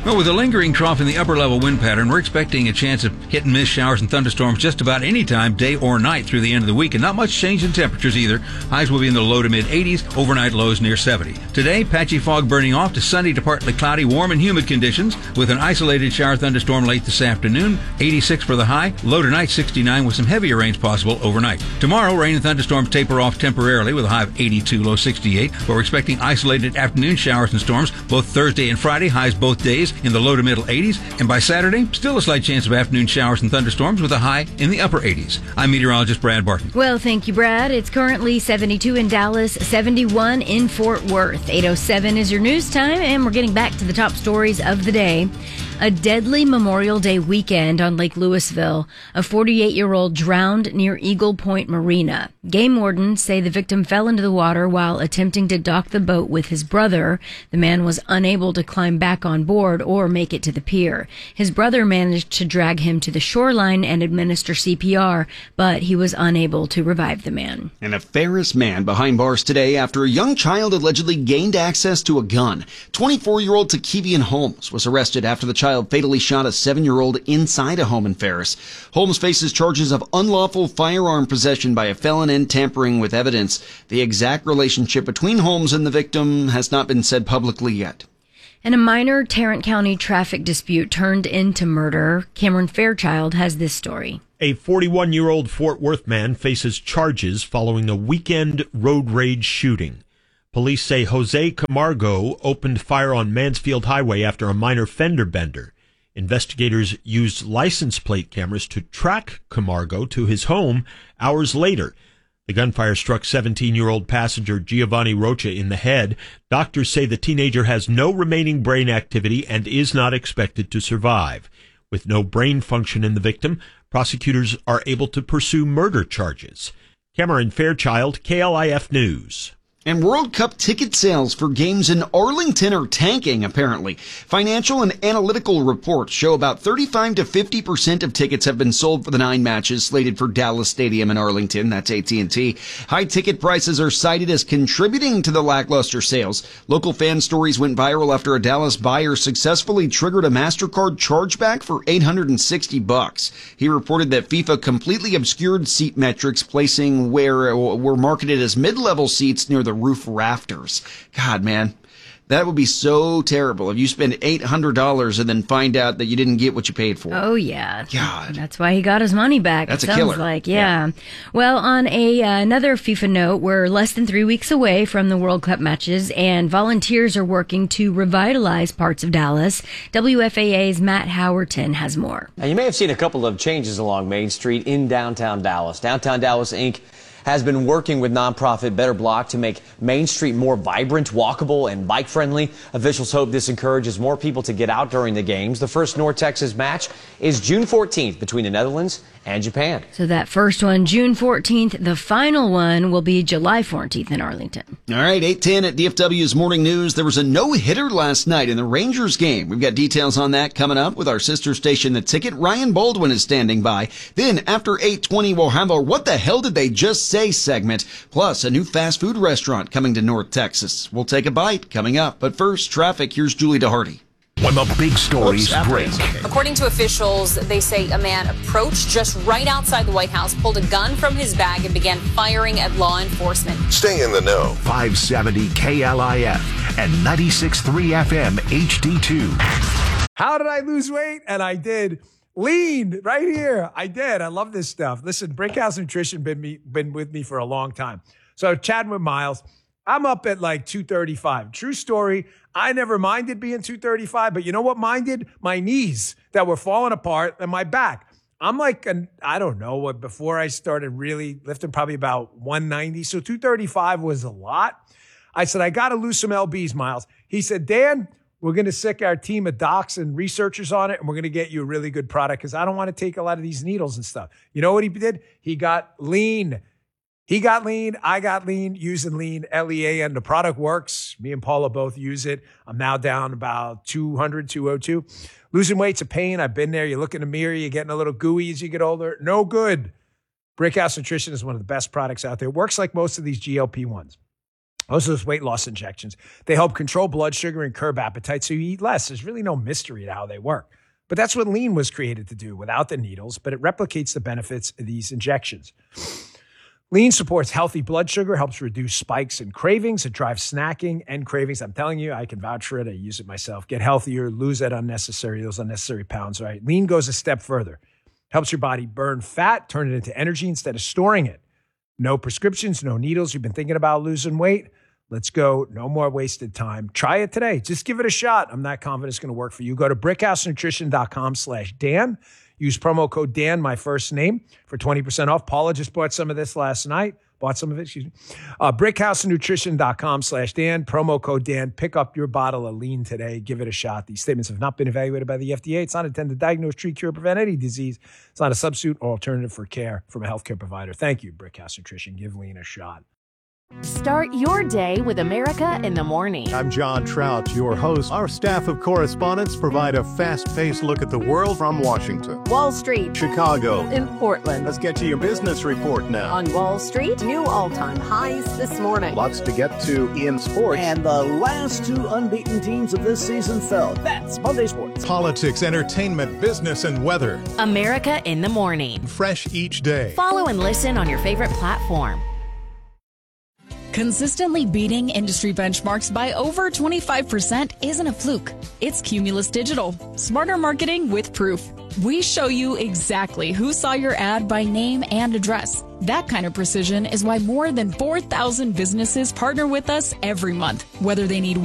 Well, with a lingering trough in the upper level wind pattern, we're expecting a chance of hit and miss showers and thunderstorms just about any time, day or night through the end of the week, and not much change in temperatures either. Highs will be in the low to mid 80s, overnight lows near 70. Today, patchy fog burning off to sunny to partly cloudy, warm and humid conditions with an isolated shower thunderstorm late this afternoon. 86 for the high, low tonight 69 with some heavier rains possible overnight. Tomorrow, rain and thunderstorms taper off temporarily with a high of 82, low 68, but we're expecting isolated afternoon showers and storms both Thursday and Friday, highs both days in the low to middle 80s, and by Saturday, still a slight chance of afternoon showers and thunderstorms with a high in the upper 80s. I'm meteorologist Brad Barton. Well, thank you, Brad. It's currently 72 in Dallas, 71 in Fort Worth. 8:07 is your news time, and we're getting back to the top stories of the day. A deadly Memorial Day weekend on Lake Louisville. A 48-year-old drowned near Eagle Point Marina. Game wardens say the victim fell into the water while attempting to dock the boat with his brother. The man was unable to climb back on board or make it to the pier. His brother managed to drag him to the shoreline and administer CPR, but he was unable to revive the man. And a Ferris man behind bars today after a young child allegedly gained access to a gun. 24-year-old Takevian Holmes was arrested after the child fatally shot a 7-year-old inside a home in Ferris. Holmes faces charges of unlawful firearm possession by a felon and tampering with evidence. The exact relationship between Holmes and the victim has not been said publicly yet. And a minor Tarrant County traffic dispute turned into murder. Cameron Fairchild has this story. A 41-year-old Fort Worth man faces charges following a weekend road rage shooting. Police say Jose Camargo opened fire on Mansfield Highway after a minor fender bender. Investigators used license plate cameras to track Camargo to his home hours later. The gunfire struck 17-year-old passenger Giovanni Rocha in the head. Doctors say the teenager has no remaining brain activity and is not expected to survive. With no brain function in the victim, prosecutors are able to pursue murder charges. Cameron Fairchild, KLIF News. And World Cup ticket sales for games in Arlington are tanking, apparently. Financial and analytical reports show about 35 to 50% of tickets have been sold for the 9 matches slated for Dallas Stadium in Arlington. That's AT&T. High ticket prices are cited as contributing to the lackluster sales. Local fan stories went viral after a Dallas buyer successfully triggered a MasterCard chargeback for $860. He reported that FIFA completely obscured seat metrics, placing where were marketed as mid-level seats near the roof rafters. God, man, that would be so terrible if you spend $800 and then find out that you didn't get what you paid for. Oh, yeah. God. That's why he got his money back. That's it a sounds killer. Like, yeah. Well, on another FIFA note, we're less than 3 weeks away from the World Cup matches, and volunteers are working to revitalize parts of Dallas. WFAA's Matt Howerton has more. Now, you may have seen a couple of changes along Main Street in downtown Dallas. Downtown Dallas, Inc. has been working with nonprofit Better Block to make Main Street more vibrant, walkable, and bike-friendly. Officials hope this encourages more people to get out during the games. The first North Texas match is June 14th between the Netherlands and Japan. So that first one, June 14th. The final one will be July 14th in Arlington. All right, 8:10 at DFW's Morning News. There was a no-hitter last night in the Rangers game. We've got details on that coming up with our sister station, The Ticket. Ryan Baldwin is standing by. Then, after 8:20, we'll have our What the Hell Did They Just Say segment, plus a new fast food restaurant coming to North Texas. We'll take a bite coming up. But first, traffic. Here's Julie DeHarty. When the big stories break. According to officials, they say a man approached just right outside the White House, pulled a gun from his bag, and began firing at law enforcement. Stay in the know. 570 KLIF and 96.3 FM HD2. How did I lose weight? And I did. Lean right here. I did. I love this stuff. Listen, Brinkhouse Nutrition been with me for a long time. So chatting with Miles, I'm up at like 235. True story. I never minded being 235, but you know what minded? My knees that were falling apart and my back. I'm like, I don't know what, before I started really lifting, probably about 190. So 235 was a lot. I said, I got to lose some LBs, Miles. He said, Dan, we're going to sick our team of docs and researchers on it, and we're going to get you a really good product because I don't want to take a lot of these needles and stuff. You know what he did? He got lean. He got lean. I got lean using lean, LEAN. The product works. Me and Paula both use it. I'm now down about 200, 202. Losing weight's a pain. I've been there. You look in the mirror. You're getting a little gooey as you get older. No good. Brickhouse Nutrition is one of the best products out there. It works like most of these GLP-1s. Those are those weight loss injections. They help control blood sugar and curb appetite, so you eat less. There's really no mystery to how they work. But that's what Lean was created to do without the needles, but it replicates the benefits of these injections. Lean supports healthy blood sugar, helps reduce spikes and cravings. It drives snacking and cravings. I'm telling you, I can vouch for it. I use it myself. Get healthier, lose those unnecessary pounds, right? Lean goes a step further. Helps your body burn fat, turn it into energy instead of storing it. No prescriptions, no needles. You've been thinking about losing weight? Let's go. No more wasted time. Try it today. Just give it a shot. I'm not confident it's going to work for you. Go to brickhousenutrition.com/Dan. Use promo code Dan, my first name, for 20% off. Paula just bought some of this last night. brickhousenutrition.com/Dan. Promo code Dan. Pick up your bottle of Lean today. Give it a shot. These statements have not been evaluated by the FDA. It's not intended to diagnose, treat, cure, or prevent any disease. It's not a substitute or alternative for care from a healthcare provider. Thank you, Brickhouse Nutrition. Give Lean a shot. Start your day with America in the Morning. I'm John Trout, your host. Our staff of correspondents provide a fast-paced look at the world from Washington, Wall Street, Chicago, in Portland. Let's get to your business report now. On Wall Street, new all-time highs this morning. Lots to get to in sports. And the last two unbeaten teams of this season fell. That's Monday Sports. Politics, entertainment, business, and weather. America in the Morning. Fresh each day. Follow and listen on your favorite platform. Consistently beating industry benchmarks by over 25% isn't a fluke. It's Cumulus Digital. Smarter marketing with proof. We show you exactly who saw your ad by name and address. That kind of precision is why more than 4,000 businesses partner with us every month, whether they need